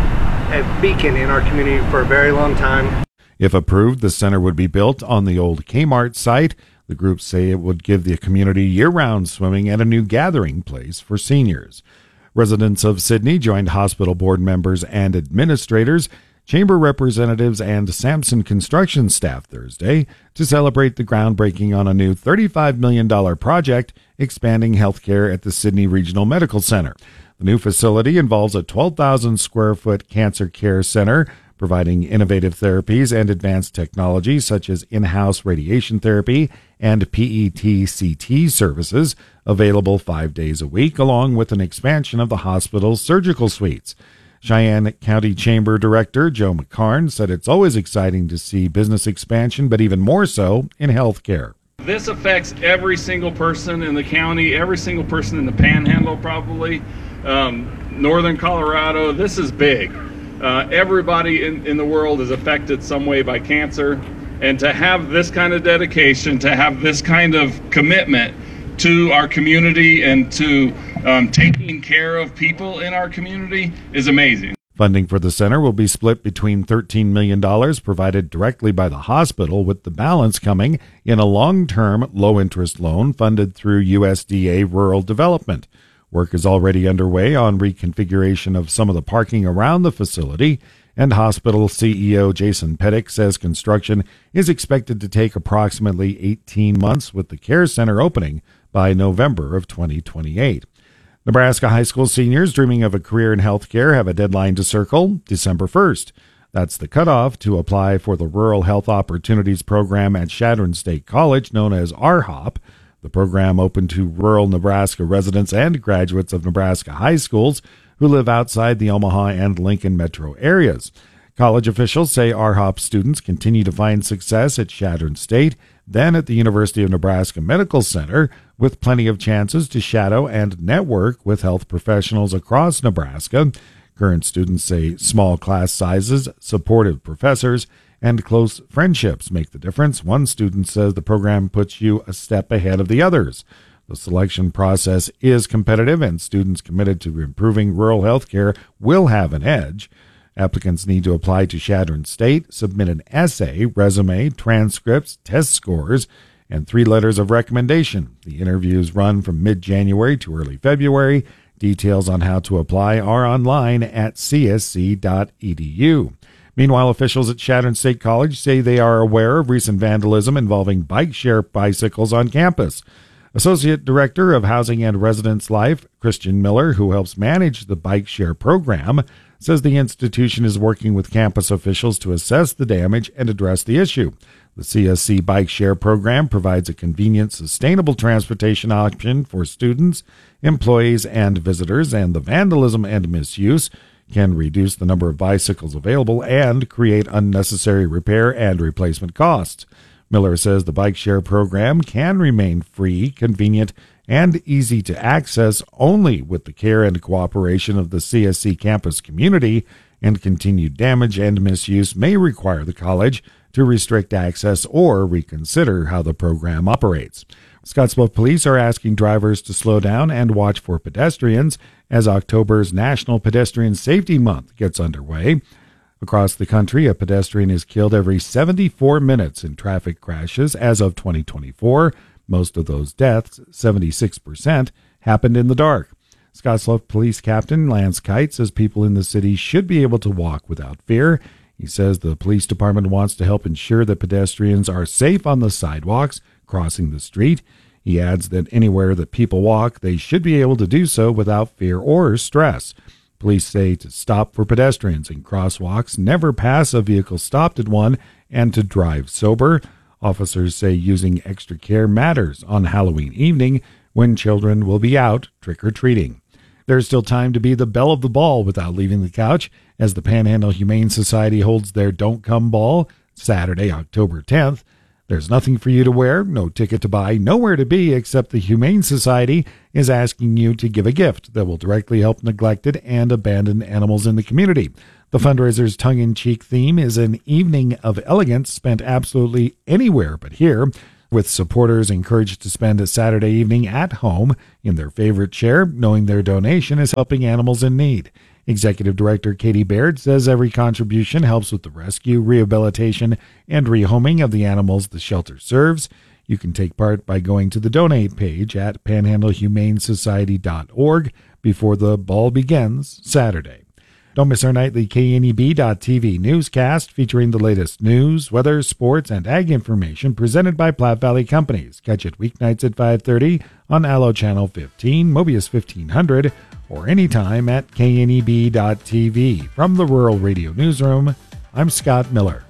[SPEAKER 3] a beacon in our community for a very long time.
[SPEAKER 6] If approved, the center would be built on the old Kmart site. The groups say it would give the community year-round swimming and a new gathering place for seniors. Residents of Sydney joined hospital board members and administrators, chamber representatives, and Samson construction staff Thursday to celebrate the groundbreaking on a new thirty-five million dollars project expanding healthcare at the Sydney Regional Medical Center. The new facility involves a twelve thousand square foot cancer care center, providing innovative therapies and advanced technology such as in-house radiation therapy and P E T C T services available five days a week, along with an expansion of the hospital's surgical suites. Cheyenne County Chamber Director Joe McCarn said it's always exciting to see business expansion, but even more so in healthcare.
[SPEAKER 7] This affects every single person in the county, every single person in the Panhandle probably, um, northern Colorado. This is big. Uh, everybody in, in the world is affected some way by cancer, and to have this kind of dedication, to have this kind of commitment to our community and to um, taking care of people in our community is amazing.
[SPEAKER 6] Funding for the center will be split between thirteen million dollars provided directly by the hospital, with the balance coming in a long-term, low-interest loan funded through U S D A Rural Development. Work is already underway on reconfiguration of some of the parking around the facility, and hospital C E O Jason Pettick says construction is expected to take approximately eighteen months, with the care center opening by November of twenty twenty-eight. Nebraska high school seniors dreaming of a career in healthcare have a deadline to circle, December first. That's the cutoff to apply for the Rural Health Opportunities Program at Chadron State College, known as R HOP. The program open to rural Nebraska residents and graduates of Nebraska high schools who live outside the Omaha and Lincoln metro areas. College officials say R HOP students continue to find success at Chadron State, then at the University of Nebraska Medical Center, with plenty of chances to shadow and network with health professionals across Nebraska. Current students say small class sizes, supportive professors, and close friendships make the difference. One student says the program puts you a step ahead of the others. The selection process is competitive, and students committed to improving rural health care will have an edge. Applicants need to apply to Chadron State, submit an essay, resume, transcripts, test scores, and three letters of recommendation. The interviews run from mid-January to early February. Details on how to apply are online at c s c dot e d u. Meanwhile, officials at Chadron State College say they are aware of recent vandalism involving bike share bicycles on campus. Associate Director of Housing and Residence Life, Christian Miller, who helps manage the bike share program, says the institution is working with campus officials to assess the damage and address the issue. The C S C Bike Share program provides a convenient, sustainable transportation option for students, employees, and visitors, and the vandalism and misuse can reduce the number of bicycles available and create unnecessary repair and replacement costs. Miller says the bike share program can remain free, convenient, and easy to access only with the care and cooperation of the C S C campus community, and continued damage and misuse may require the college to restrict access or reconsider how the program operates. Scottsbluff police are asking drivers to slow down and watch for pedestrians as October's National Pedestrian Safety Month gets underway. Across the country, a pedestrian is killed every seventy-four minutes in traffic crashes as of twenty twenty-four. Most of those deaths, seventy-six percent, happened in the dark. Scottsbluff Police Captain Lance Kite says people in the city should be able to walk without fear. He says the police department wants to help ensure that pedestrians are safe on the sidewalks crossing the street. He adds that anywhere that people walk, they should be able to do so without fear or stress. Police say to stop for pedestrians in crosswalks, never pass a vehicle stopped at one, and to drive sober. Officers say using extra care matters on Halloween evening when children will be out trick-or-treating. There's still time to be the belle of the ball without leaving the couch, as the Panhandle Humane Society holds their Don't Come Ball Saturday, October tenth. There's nothing for you to wear, no ticket to buy, nowhere to be, except the Humane Society is asking you to give a gift that will directly help neglected and abandoned animals in the community. The fundraiser's tongue-in-cheek theme is an evening of elegance spent absolutely anywhere but here, with supporters encouraged to spend a Saturday evening at home in their favorite chair, knowing their donation is helping animals in need. Executive Director Katie Baird says every contribution helps with the rescue, rehabilitation, and rehoming of the animals the shelter serves. You can take part by going to the donate page at panhandle humane society dot org before the ball begins Saturday. Don't miss our nightly K N E B dot T V newscast featuring the latest news, weather, sports, and ag information presented by Platte Valley Companies. Catch it weeknights at five thirty on Allo Channel fifteen, Mobius fifteen hundred, or anytime at K N E B dot T V. From the Rural Radio Newsroom, I'm Scott Miller.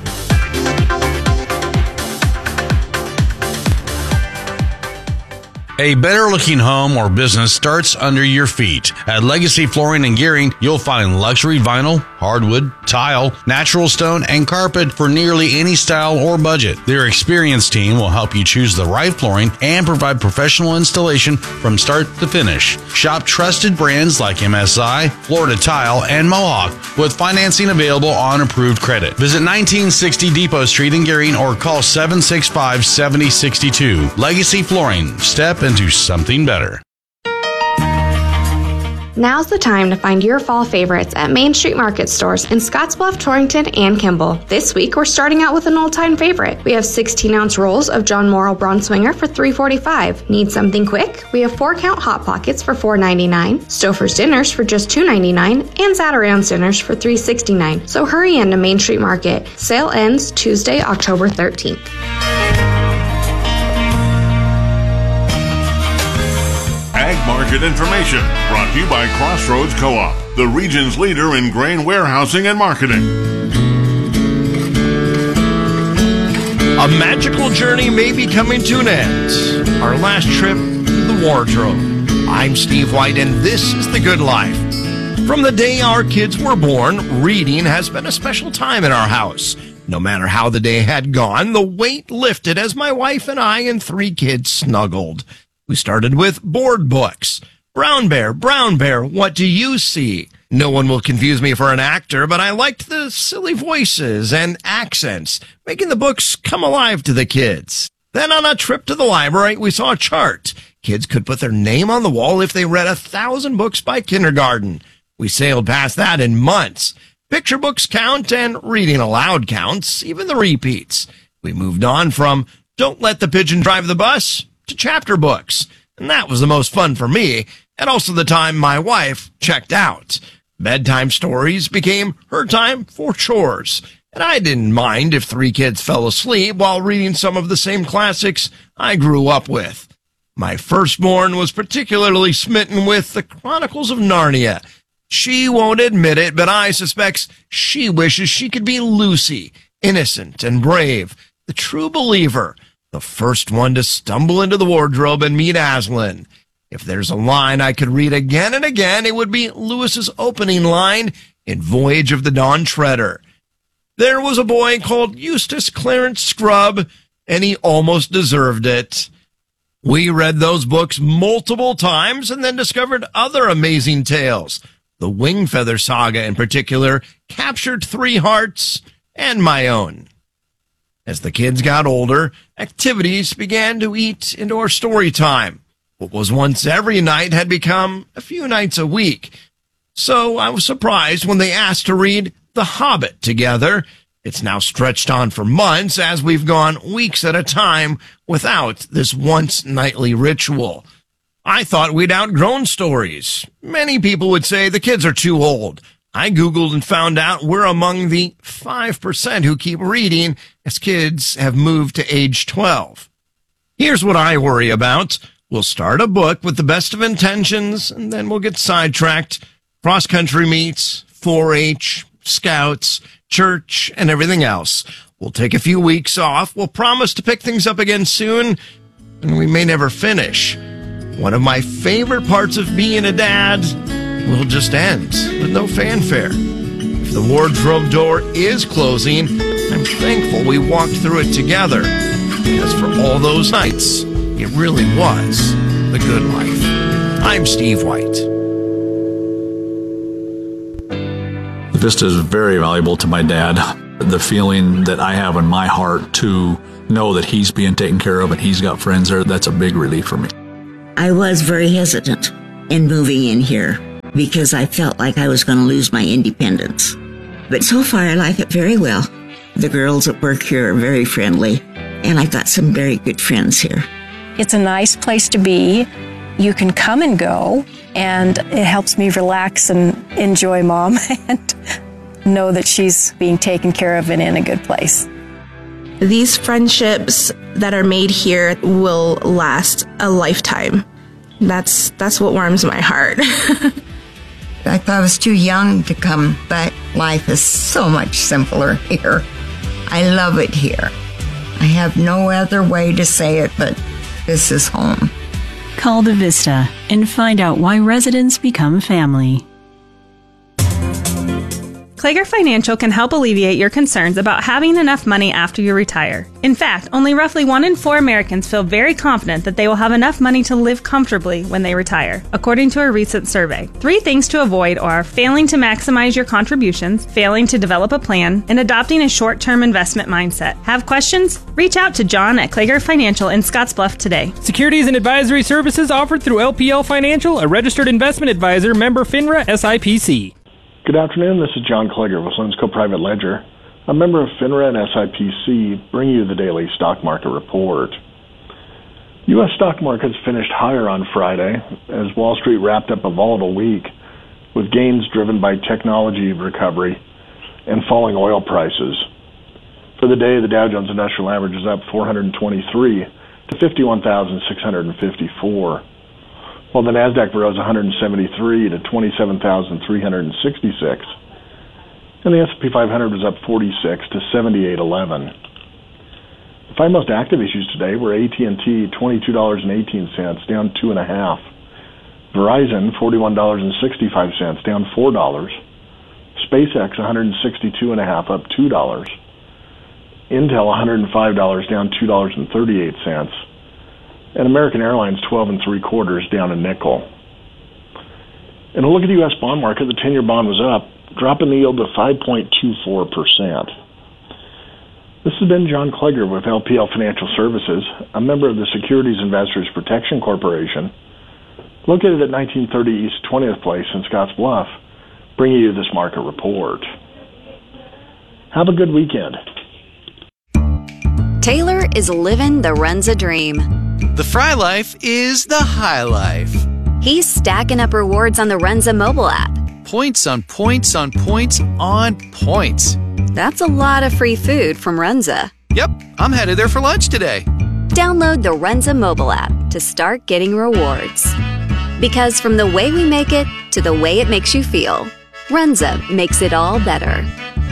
[SPEAKER 2] A better-looking home or business starts under your feet. At Legacy Flooring and Gearing, you'll find luxury vinyl, hardwood, tile, natural stone, and carpet for nearly any style or budget. Their experienced team will help you choose the right flooring and provide professional installation from start to finish. Shop trusted brands like M S I, Florida Tile, and Mohawk with financing available on approved credit. Visit nineteen sixty Depot Street in Gearing or call seven six five, seven oh six two. Legacy Flooring. Step into something better.
[SPEAKER 8] Now's the time to find your fall favorites at Main Street Market stores in Scottsbluff, Torrington, and Kimball. This week, we're starting out with an old-time favorite. We have sixteen-ounce rolls of John Morrow Braunschweiger for three forty-five. Need something quick? We have four-count Hot Pockets for four ninety-nine, Stouffer's Dinners for just two ninety-nine, and Zatarain's Dinners for three sixty-nine. So hurry into Main Street Market. Sale ends Tuesday, October thirteenth.
[SPEAKER 13] Ag Market Information, brought to you by Crossroads Co-op, the region's leader in grain warehousing and marketing.
[SPEAKER 9] A magical journey may be coming to an end. Our last trip to the wardrobe. I'm Steve White, and this is The Good Life. From the day our kids were born, reading has been a special time in our house. No matter how the day had gone, the weight lifted as my wife and I and three kids snuggled. We started with board books. Brown Bear, Brown Bear, what do you see? No one will confuse me for an actor, but I liked the silly voices and accents, making the books come alive to the kids. Then on a trip to the library, we saw a chart. Kids could put their name on the wall if they read a thousand books by kindergarten. We sailed past that in months. Picture books count and reading aloud counts, even the repeats. We moved on from Don't Let the Pigeon Drive the Bus to chapter books, and that was the most fun for me, and also the time my wife checked out. Bedtime stories became her time for chores, and I didn't mind if three kids fell asleep while reading some of the same classics I grew up with. My firstborn was particularly smitten with the Chronicles of Narnia. She won't admit it, but I suspect she wishes she could be Lucy, innocent and brave, the true believer, the first one to stumble into the wardrobe and meet Aslan. If there's a line I could read again and again, it would be Lewis's opening line in Voyage of the Dawn Treader. There was a boy called Eustace Clarence Scrubb, and he almost deserved it. We read those books multiple times and then discovered other amazing tales. The Wingfeather Saga, in particular, captured three hearts and my own. As the kids got older, activities began to eat into our story time. What was once every night had become a few nights a week. So I was surprised when they asked to read The Hobbit together. It's now stretched on for months as we've gone weeks at a time without this once nightly ritual. I thought we'd outgrown stories. Many people would say the kids are too old. I Googled and found out we're among the five percent who keep reading as kids have moved to age twelve. Here's what I worry about. We'll start a book with the best of intentions, and then we'll get sidetracked. Cross-country meets, four H, scouts, church, and everything else. We'll take a few weeks off. We'll promise to pick things up again soon, and we may never finish. One of my favorite parts of being a dad will just end with no fanfare. If the wardrobe door is closing, I'm thankful we walked through it together, because for all those nights, it really was the good life. I'm Steve White.
[SPEAKER 10] The Vista is very valuable to my dad. The feeling that I have in my heart to know that he's being taken care of and he's got friends there, that's a big relief for me.
[SPEAKER 11] I was very hesitant in moving in here because I felt like I was going to lose my independence. But so far, I like it very well. The girls at work here are very friendly, and I've got some very good friends here.
[SPEAKER 12] It's a nice place to be. You can come and go, and it helps me relax and enjoy Mom and know that she's being taken care of and in a good place.
[SPEAKER 15] These friendships that are made here will last a lifetime. That's that's what warms my heart.
[SPEAKER 25] I thought I was too young to come, but life is so much simpler here. I love it here. I have no other way to say it, but this is home.
[SPEAKER 26] Call the Vista and find out why residents become family.
[SPEAKER 27] Klager Financial can help alleviate your concerns about having enough money after you retire. In fact, only roughly one in four Americans feel very confident that they will have enough money to live comfortably when they retire, according to a recent survey. Three things to avoid are failing to maximize your contributions, failing to develop a plan, and adopting a short-term investment mindset. Have questions? Reach out to John at Klager Financial in Scottsbluff today.
[SPEAKER 23] Securities and advisory services offered through L P L Financial, a registered investment advisor, member FINRA S I P C.
[SPEAKER 28] Good afternoon, this is John Klager with Linsco Private Ledger. A member of FINRA and S I P C bring you the daily stock market report. U S stock markets finished higher on Friday as Wall Street wrapped up a volatile week with gains driven by technology recovery and falling oil prices. For the day, the Dow Jones Industrial Average is up four hundred twenty-three to fifty-one thousand six hundred fifty-four. While the NASDAQ rose one hundred seventy-three to twenty-seven thousand three hundred sixty-six, and the S and P five hundred was up forty-six to seventy-eight eleven. The five most active issues today were A T and T, twenty-two dollars and eighteen cents, down two and a half. Verizon, forty-one dollars and sixty-five cents, down four dollars. SpaceX, one hundred sixty-two and a half, up two dollars. Intel, one hundred five dollars, down two dollars and thirty-eight cents. And American Airlines, twelve and three quarters, down a nickel. And a look at the U S bond market, the ten-year bond was up, dropping the yield to five point two four percent. This has been John Klager with L P L Financial Services, a member of the Securities Investors Protection Corporation, located at nineteen thirty East twentieth Place in Scottsbluff, bringing you this market report. Have a good weekend.
[SPEAKER 29] Taylor is living the Runza dream.
[SPEAKER 30] The Fry Life is the high life.
[SPEAKER 29] He's stacking up rewards on the Runza mobile app.
[SPEAKER 30] Points on points on points on points.
[SPEAKER 29] That's a lot of free food from Runza.
[SPEAKER 30] Yep, I'm headed there for lunch today.
[SPEAKER 29] Download the Runza mobile app to start getting rewards. Because from the way we make it to the way it makes you feel, Runza makes it all better.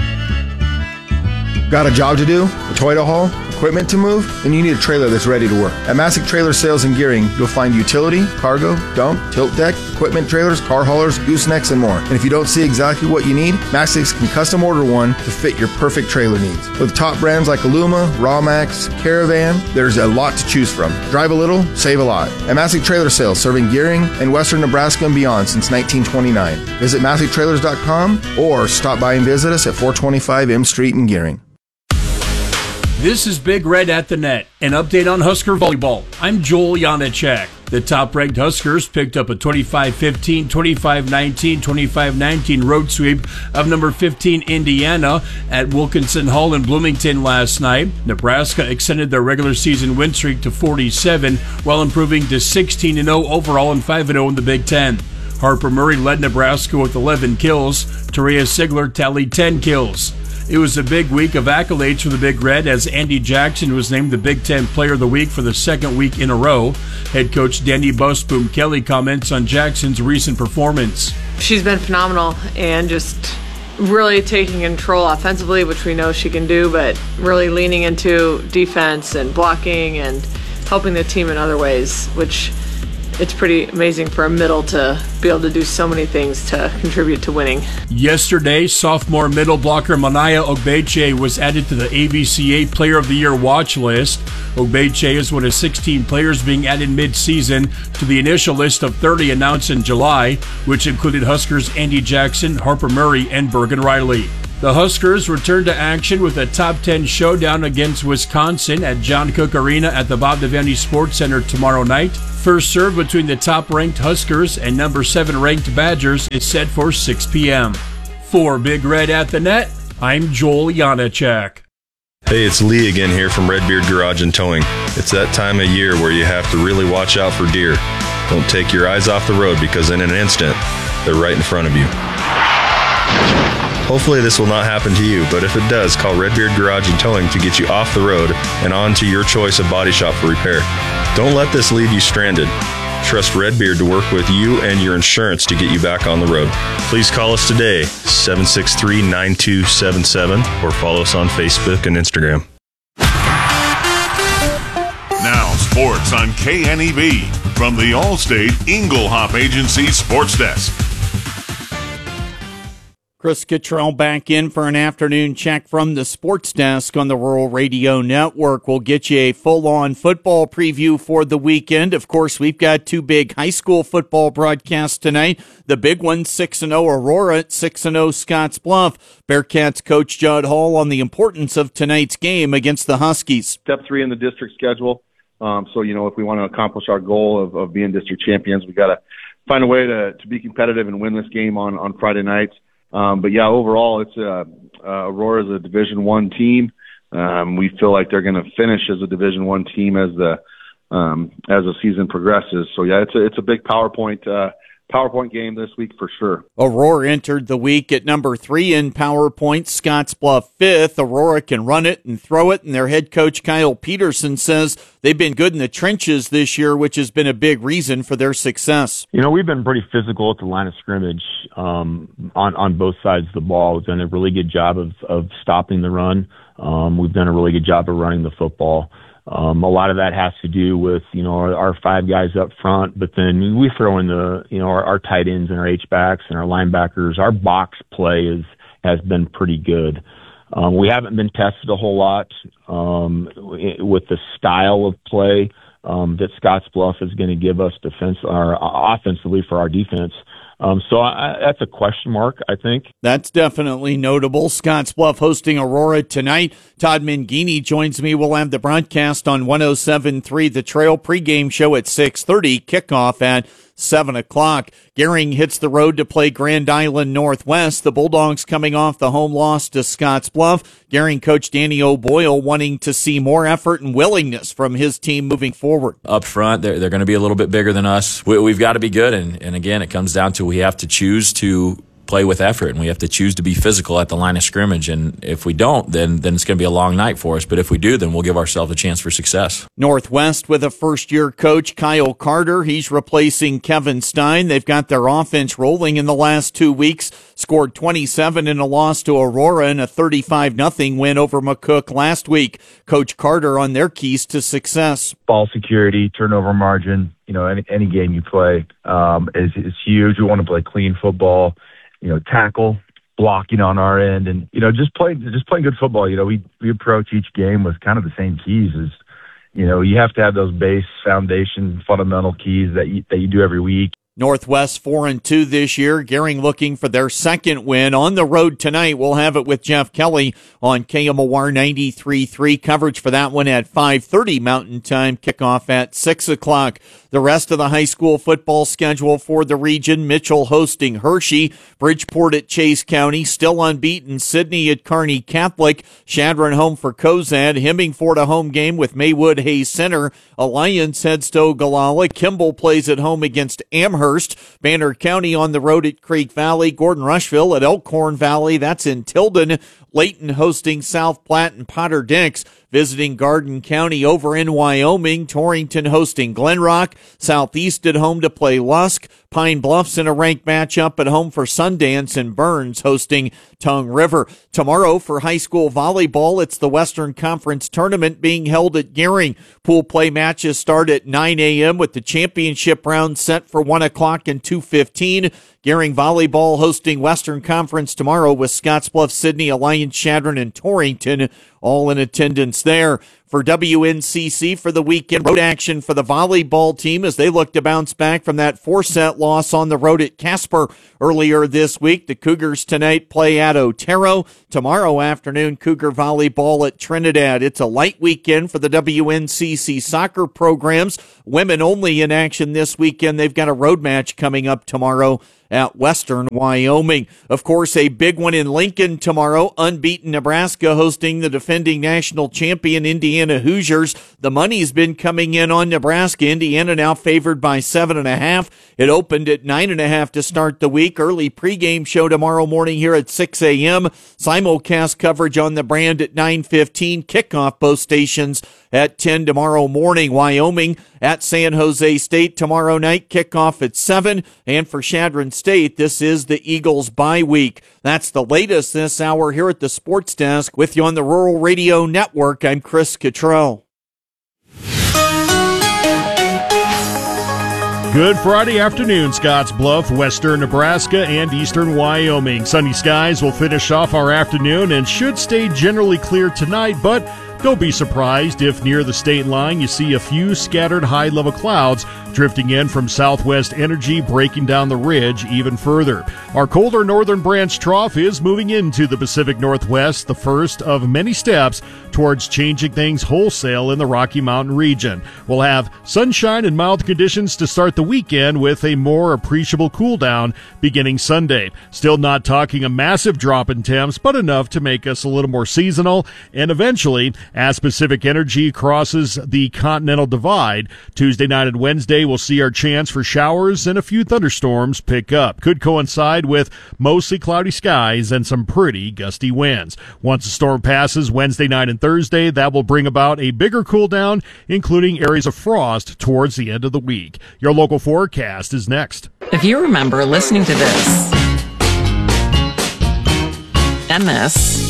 [SPEAKER 31] Got a job to do? A toy to haul? Equipment to move? Then you need a trailer that's ready to work. At Masick Trailer Sales and Gearing, you'll find utility, cargo, dump, tilt deck, equipment trailers, car haulers, goosenecks, and more. And if you don't see exactly what you need, Masick can custom order one to fit your perfect trailer needs. With top brands like Aluma, Rawmax, Caravan, there's a lot to choose from. Drive a little, save a lot. At Masick Trailer Sales, serving Gearing and western Nebraska and beyond since nineteen twenty-nine. Visit Masick Trailers dot com or stop by and visit us at four twenty-five M Street in Gearing.
[SPEAKER 32] This is Big Red at the Net, an update on Husker volleyball. I'm Joel Janacek. The top-ranked Huskers picked up a twenty-five fifteen, twenty-five nineteen, twenty-five nineteen road sweep of number fifteen Indiana at Wilkinson Hall in Bloomington last night. Nebraska extended their regular season win streak to forty-seven, while improving to sixteen and oh overall and five and oh in the Big Ten. Harper Murray led Nebraska with eleven kills. Taria Sigler tallied ten kills. It was a big week of accolades for the Big Red as Andy Jackson was named the Big Ten Player of the Week for the second week in a row. Head coach Danny Busboom Kelly comments on Jackson's recent performance.
[SPEAKER 33] She's been phenomenal and just really taking control offensively, which we know she can do, but really leaning into defense and blocking and helping the team in other ways, which it's pretty amazing for a middle to be able to do so many things to contribute to winning.
[SPEAKER 32] Yesterday, sophomore middle blocker Manaya Ogbeche was added to the A B C A Player of the Year watch list. Ogbeche is one of sixteen players being added mid-season to the initial list of thirty announced in July, which included Huskers Andy Jackson, Harper Murray, and Bergen Riley. The Huskers return to action with a top ten showdown against Wisconsin at John Cook Arena at the Bob Devaney Sports Center tomorrow night. First serve between the top-ranked Huskers and number seven ranked Badgers is set for six p.m. For Big Red at the Net, I'm Joel Janacek.
[SPEAKER 1] Hey, it's Lee again here from Redbeard Garage and Towing. It's that time of year where you have to really watch out for deer. Don't take your eyes off the road because in an instant, they're right in front of you. Hopefully this will not happen to you, but if it does, call Redbeard Garage and Towing to get you off the road and on to your choice of body shop for repair. Don't let this leave you stranded. Trust Redbeard to work with you and your insurance to get you back on the road. Please call us today, seven six three, nine two seven seven, or follow us on Facebook and Instagram.
[SPEAKER 13] Now, sports on K N E B from the Allstate Inglehop Agency Sports Desk.
[SPEAKER 3] Chris Cottrell back in for an afternoon check from the sports desk on the Rural Radio Network. We'll get you a full-on football preview for the weekend. Of course, we've got two big high school football broadcasts tonight. The big one, six and oh Aurora at six and oh Scotts Bluff. Bearcats coach Judd Hall on the importance of tonight's game against the Huskies.
[SPEAKER 4] Step three in the district schedule. Um, so, you know, if we want to accomplish our goal of, of being district champions, we got to find a way to, to be competitive and win this game on, on Friday nights. Um, but yeah, overall, it's uh, uh, Aurora is a Division One team. Um, we feel like they're going to finish as a Division One team as the um, as the season progresses. So yeah, it's a it's a big PowerPoint uh, PowerPoint game this week for sure.
[SPEAKER 3] Aurora entered the week at number three in PowerPoint, Scotts Bluff fifth. Aurora can run it and throw it, and their head coach Kyle Peterson says they've been good in the trenches this year, which has been a big reason for their success.
[SPEAKER 5] You know, we've been pretty physical at the line of scrimmage um, on, on both sides of the ball. We've done a really good job of, of stopping the run. Um, we've done a really good job of running the football. Um, a lot of that has to do with, you know, our, our five guys up front, but then we throw in the, you know, our, our tight ends and our H-backs and our linebackers. Our box play is, has been pretty good. Um, we haven't been tested a whole lot um, with the style of play um, that Scotts Bluff is going to give us defense or offensively for our defense. Um, so I, that's a question mark, I think.
[SPEAKER 3] That's definitely notable. Scotts Bluff hosting Aurora tonight. Todd Mangini joins me. We'll have the broadcast on one oh seven point three The Trail. Pregame show at six thirty. Kickoff at seven o'clock. Gering hits the road to play Grand Island Northwest. The Bulldogs coming off the home loss to Scotts Bluff. Gering coach Danny O'Boyle wanting to see more effort and willingness from his team moving forward.
[SPEAKER 14] Up front, they're, they're going to be a little bit bigger than us. We, we've got to be good, and, and again, it comes down to we have to choose to play with effort, and we have to choose to be physical at the line of scrimmage. And if we don't, then then it's going to be a long night for us. But if we do, then we'll give ourselves a chance for success.
[SPEAKER 3] Northwest with a first-year coach, Kyle Carter. He's replacing Kevin Stein. They've got their offense rolling in the last two weeks. Scored twenty-seven in a loss to Aurora and a thirty-five nothing win over McCook last week. Coach Carter on their keys to success.
[SPEAKER 16] Ball security, turnover margin. You know, any any game you play um, is is huge. We want to play clean football. You know, tackle, blocking on our end, and, you know, just play, just playing good football. You know, we, we approach each game with kind of the same keys as, you know, you have to have those base foundation, fundamental keys that you, that you do every week.
[SPEAKER 3] Northwest four and two this year. Gering looking for their second win on the road tonight. We'll have it with Jeff Kelly on K M O R ninety-three point three. Coverage for that one at five thirty Mountain Time. Kickoff at six o'clock. The rest of the high school football schedule for the region. Mitchell hosting Hershey. Bridgeport at Chase County. Still unbeaten. Sidney at Kearney Catholic. Chadron home for Cozad. Hemingford a home game with Maywood Hayes Center. Alliance heads to Ogallala. Kimball plays at home against Amherst. Banner County on the road at Creek Valley. Gordon Rushville at Elkhorn Valley. That's in Tilden. Layton hosting South Platte and Potter Dix. visiting Garden County over in Wyoming. Torrington hosting Glenrock. Southeast at home to play Lusk. Pine Bluffs in a ranked matchup at home for Sundance, and Burns hosting Tongue River. Tomorrow for high school volleyball, it's the Western Conference Tournament being held at Gering. Pool play matches start at nine a.m. with the championship round set for one o'clock and two fifteen. Gering Volleyball hosting Western Conference tomorrow with Scottsbluff, Sydney, Alliance, Chadron, and Torrington all in attendance there. For W N C C for the weekend, road action for the volleyball team as they look to bounce back from that four-set loss on the road at Casper earlier this week. The Cougars tonight play at Otero. Tomorrow afternoon, Cougar volleyball at Trinidad. It's a light weekend for the W N C C soccer programs. Women only in action this weekend. They've got a road match coming up tomorrow at Western Wyoming. Of course, a big one in Lincoln tomorrow. Unbeaten Nebraska hosting the defending national champion Indiana Hoosiers. The money's been coming in on Nebraska. Indiana now favored by seven and a half. It opened at nine and a half to start the week. Early pregame show tomorrow morning here at six a.m. Simulcast coverage on the brand at nine fifteen. Kickoff both stations at ten tomorrow morning. Wyoming at San Jose State tomorrow night. Kickoff at seven. And for Chadron State, this is the Eagles bye week. That's the latest this hour here at the Sports Desk. With you on the Rural Radio Network, I'm Chris Cottrell.
[SPEAKER 2] Good Friday afternoon, Scottsbluff, western Nebraska, and eastern Wyoming. Sunny skies will finish off our afternoon and should stay generally clear tonight, but don't be surprised if near the state line you see a few scattered high-level clouds drifting in from southwest energy, breaking down the ridge even further. Our colder northern branch trough is moving into the Pacific Northwest, the first of many steps towards changing things wholesale in the Rocky Mountain region. We'll have sunshine and mild conditions to start the weekend with a more appreciable cool down beginning Sunday. Still not talking a massive drop in temps, but enough to make us a little more seasonal, and eventually, as Pacific Energy crosses the Continental Divide, Tuesday night and Wednesday we'll see our chance for showers and a few thunderstorms pick up. Could coincide with mostly cloudy skies and some pretty gusty winds. Once the storm passes Wednesday night and Thursday, that will bring about a bigger cool down, including areas of frost towards the end of the week. Your local forecast is next.
[SPEAKER 6] If you remember listening to this and this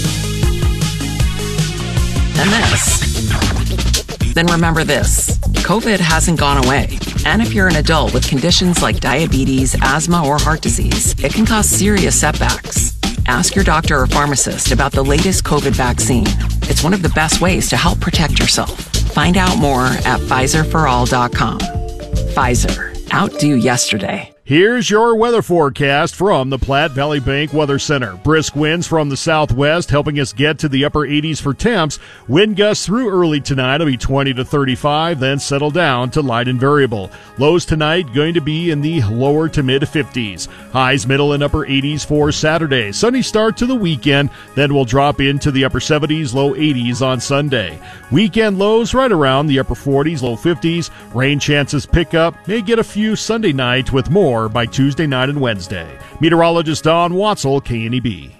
[SPEAKER 6] and this, then remember this. COVID hasn't gone away. And if you're an adult with conditions like diabetes, asthma, or heart disease, it can cause serious setbacks. Ask your doctor or pharmacist about the latest COVID vaccine. It's one of the best ways to help protect yourself. Find out more at Pfizer for all dot com. Pfizer. Outdo yesterday.
[SPEAKER 2] Here's your weather forecast from the Platte Valley Bank Weather Center. Brisk winds from the southwest helping us get to the upper eighties for temps. Wind gusts through early tonight will be twenty to thirty-five, then settle down to light and variable. Lows tonight going to be in the lower to mid fifties. Highs middle and upper eighties for Saturday. Sunny start to the weekend, then we'll drop into the upper seventies, low eighties on Sunday. Weekend lows right around the upper forties, low fifties. Rain chances pick up. May get a few Sunday night with more by Tuesday night and Wednesday. Meteorologist Don Watzel, K N E B.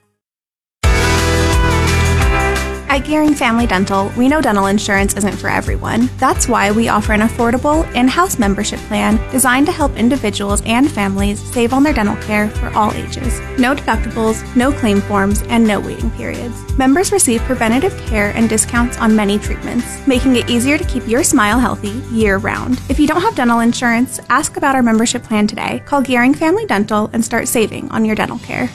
[SPEAKER 7] At Gehring Family Dental, we know dental insurance isn't for everyone. That's why we offer an affordable in-house membership plan designed to help individuals and families save on their dental care for all ages. No deductibles, no claim forms, and no waiting periods. Members receive preventative care and discounts on many treatments, making it easier to keep your smile healthy year-round. If you don't have dental insurance, ask about our membership plan today. Call Gehring Family Dental and start saving on your dental care.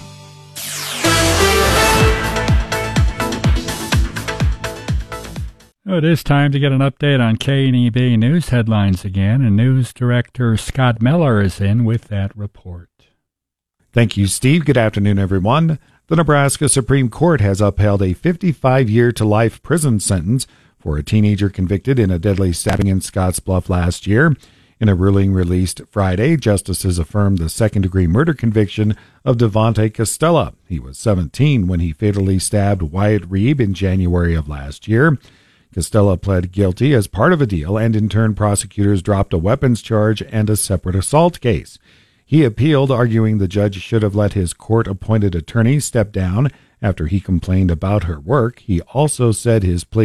[SPEAKER 8] It is time to get an update on K N E B news headlines again, and news director Scott Miller is in with that report.
[SPEAKER 9] Thank you, Steve. Good afternoon, everyone. The Nebraska Supreme Court has upheld a fifty-five-year to life prison sentence for a teenager convicted in a deadly stabbing in Scottsbluff last year. In a ruling released Friday, justices affirmed the second-degree murder conviction of Devontae Costella. He was seventeen when he fatally stabbed Wyatt Reeb in January of last year. Costella pled guilty as part of a deal, and in turn prosecutors dropped a weapons charge and a separate assault case. He appealed, arguing the judge should have let his court-appointed attorney step down after he complained about her work. He also said his plea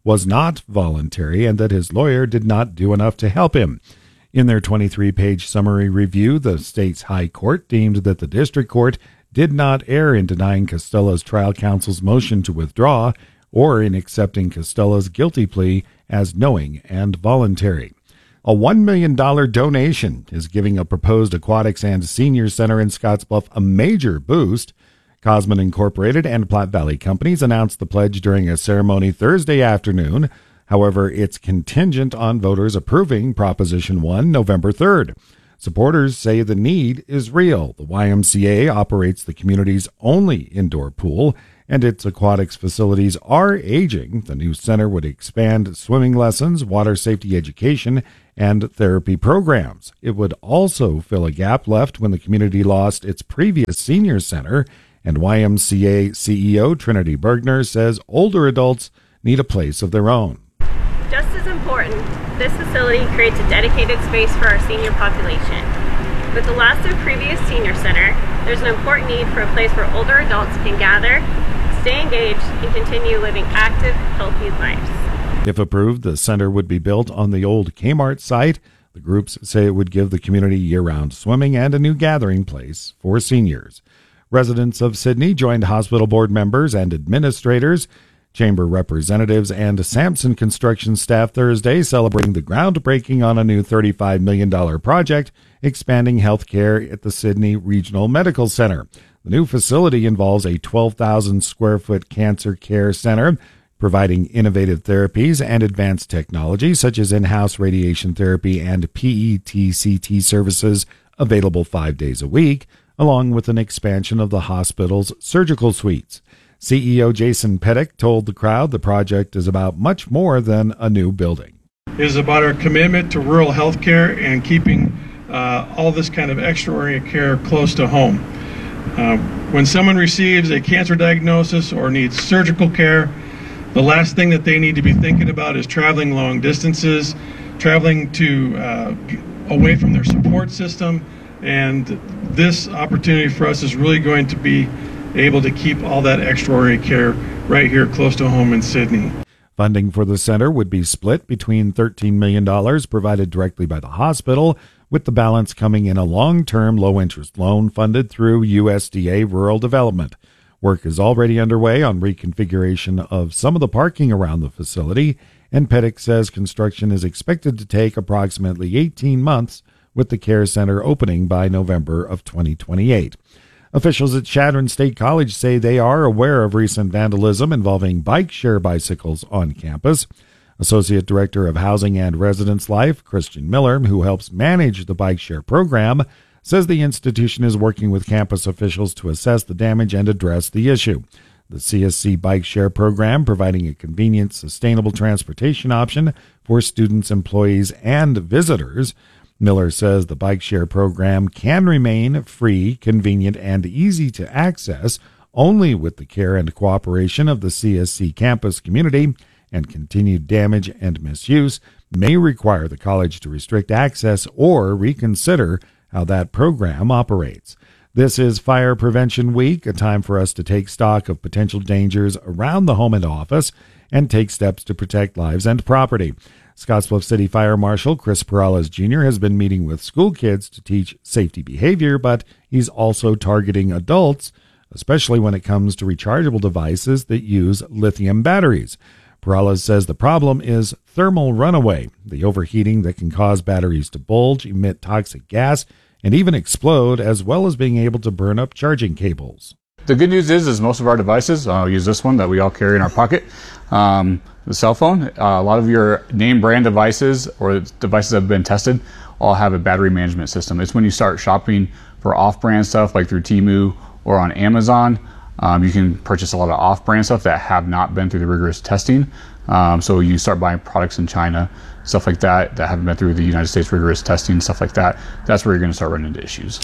[SPEAKER 9] was not voluntary and that his lawyer did not do enough to help him. In their twenty-three page summary review, the state's high court deemed that the district court did not err in denying Costella's trial counsel's motion to withdraw or in accepting Costella's guilty plea as knowing and voluntary. A one million dollars donation is giving a proposed aquatics and senior center in Scottsbluff a major boost. Cosman Incorporated and Platte Valley Companies announced the pledge during a ceremony Thursday afternoon. However, it's contingent on voters approving Proposition one November third. Supporters say the need is real. The Y M C A operates the community's only indoor pool, and its aquatics facilities are aging. The new center would expand swimming lessons, water safety education, and therapy programs. It would also fill a gap left when the community lost its previous senior center, and Y M C A C E O Trinity Bergner says older adults need a place of their own.
[SPEAKER 10] Just as important, this facility creates a dedicated space for our senior population. With the loss of previous senior center, there's an important need for a place where older adults can gather, stay engaged, and continue living active, healthy lives.
[SPEAKER 9] If approved, the center would be built on the old Kmart site. The groups say it would give the community year-round swimming and a new gathering place for seniors. Residents of Sidney joined hospital board members and administrators, chamber representatives, and Sampson construction staff Thursday celebrating the groundbreaking on a new thirty-five million dollars project expanding health care at the Sidney Regional Medical Center. The new facility involves a twelve thousand square foot cancer care center, providing innovative therapies and advanced technology such as in-house radiation therapy and P E T C T services available five days a week, along with an expansion of the hospital's surgical suites. C E O Jason Pettick told the crowd the project is about much more than a new building.
[SPEAKER 11] It is about our commitment to rural health care and keeping uh, all this kind of extraordinary care close to home. Uh, when someone receives a cancer diagnosis or needs surgical care, the last thing that they need to be thinking about is traveling long distances, traveling to uh, away from their support system, and this opportunity for us is really going to be able to keep all that extraordinary care right here close to home in Sidney.
[SPEAKER 9] Funding for the center would be split between thirteen million dollars provided directly by the hospital, with the balance coming in a long-term low-interest loan funded through U S D A Rural Development. Work is already underway on reconfiguration of some of the parking around the facility, and Pettick says construction is expected to take approximately eighteen months, with the care center opening by November of twenty twenty-eight. Officials at Chadron State College say they are aware of recent vandalism involving bike share bicycles on campus. Associate Director of Housing and Residence Life, Christian Miller, who helps manage the bike share program, says the institution is working with campus officials to assess the damage and address the issue. The C S C Bike Share program, providing a convenient, sustainable transportation option for students, employees, and visitors. Miller says the bike share program can remain free, convenient, and easy to access only with the care and cooperation of the C S C campus community, and continued damage and misuse may require the college to restrict access or reconsider how that program operates. This is Fire Prevention Week, a time for us to take stock of potential dangers around the home and office and take steps to protect lives and property. Scottsbluff City Fire Marshal Chris Perales Junior has been meeting with school kids to teach safety behavior, but he's also targeting adults, especially when it comes to rechargeable devices that use lithium batteries. Perales says the problem is thermal runaway, the overheating that can cause batteries to bulge, emit toxic gas, and even explode, as well as being able to burn up charging cables.
[SPEAKER 12] The good news is, is most of our devices, I'll use this one that we all carry in our pocket, um, the cell phone, uh, a lot of your name brand devices or devices that have been tested all have a battery management system. It's when you start shopping for off-brand stuff like through Temu or on Amazon, um, you can purchase a lot of off-brand stuff that have not been through the rigorous testing. Um, so you start buying products in China, stuff like that, that haven't been through the United States rigorous testing, stuff like that. That's where you're going to start running into issues.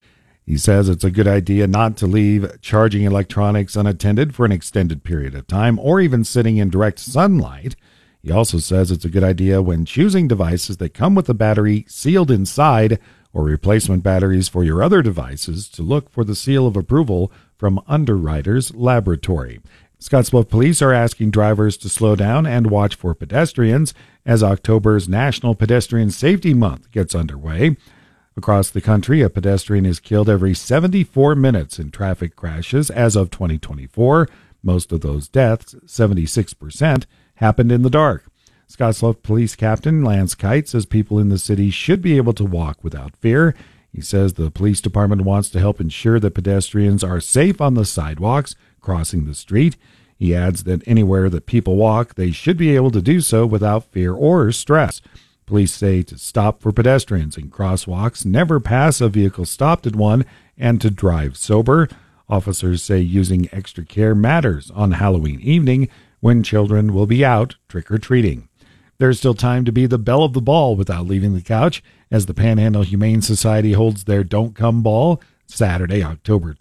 [SPEAKER 9] He says it's a good idea not to leave charging electronics unattended for an extended period of time or even sitting in direct sunlight. He also says it's a good idea when choosing devices that come with a battery sealed inside or replacement batteries for your other devices to look for the seal of approval from Underwriters Laboratory. Scottsbluff police are asking drivers to slow down and watch for pedestrians as October's National Pedestrian Safety Month gets underway. Across the country, a pedestrian is killed every seventy-four minutes in traffic crashes as of twenty twenty-four. Most of those deaths, seventy-six percent, happened in the dark. Scottsbluff Police Captain Lance Kite says people in the city should be able to walk without fear. He says the police department wants to help ensure that pedestrians are safe on the sidewalks crossing the street. He adds that anywhere that people walk, they should be able to do so without fear or stress. Police say to stop for pedestrians in crosswalks, never pass a vehicle stopped at one, and to drive sober. Officers say using extra care matters on Halloween evening when children will be out trick-or-treating. There's still time to be the belle of the ball without leaving the couch as the Panhandle Humane Society holds their Don't Come Ball Saturday, October tenth.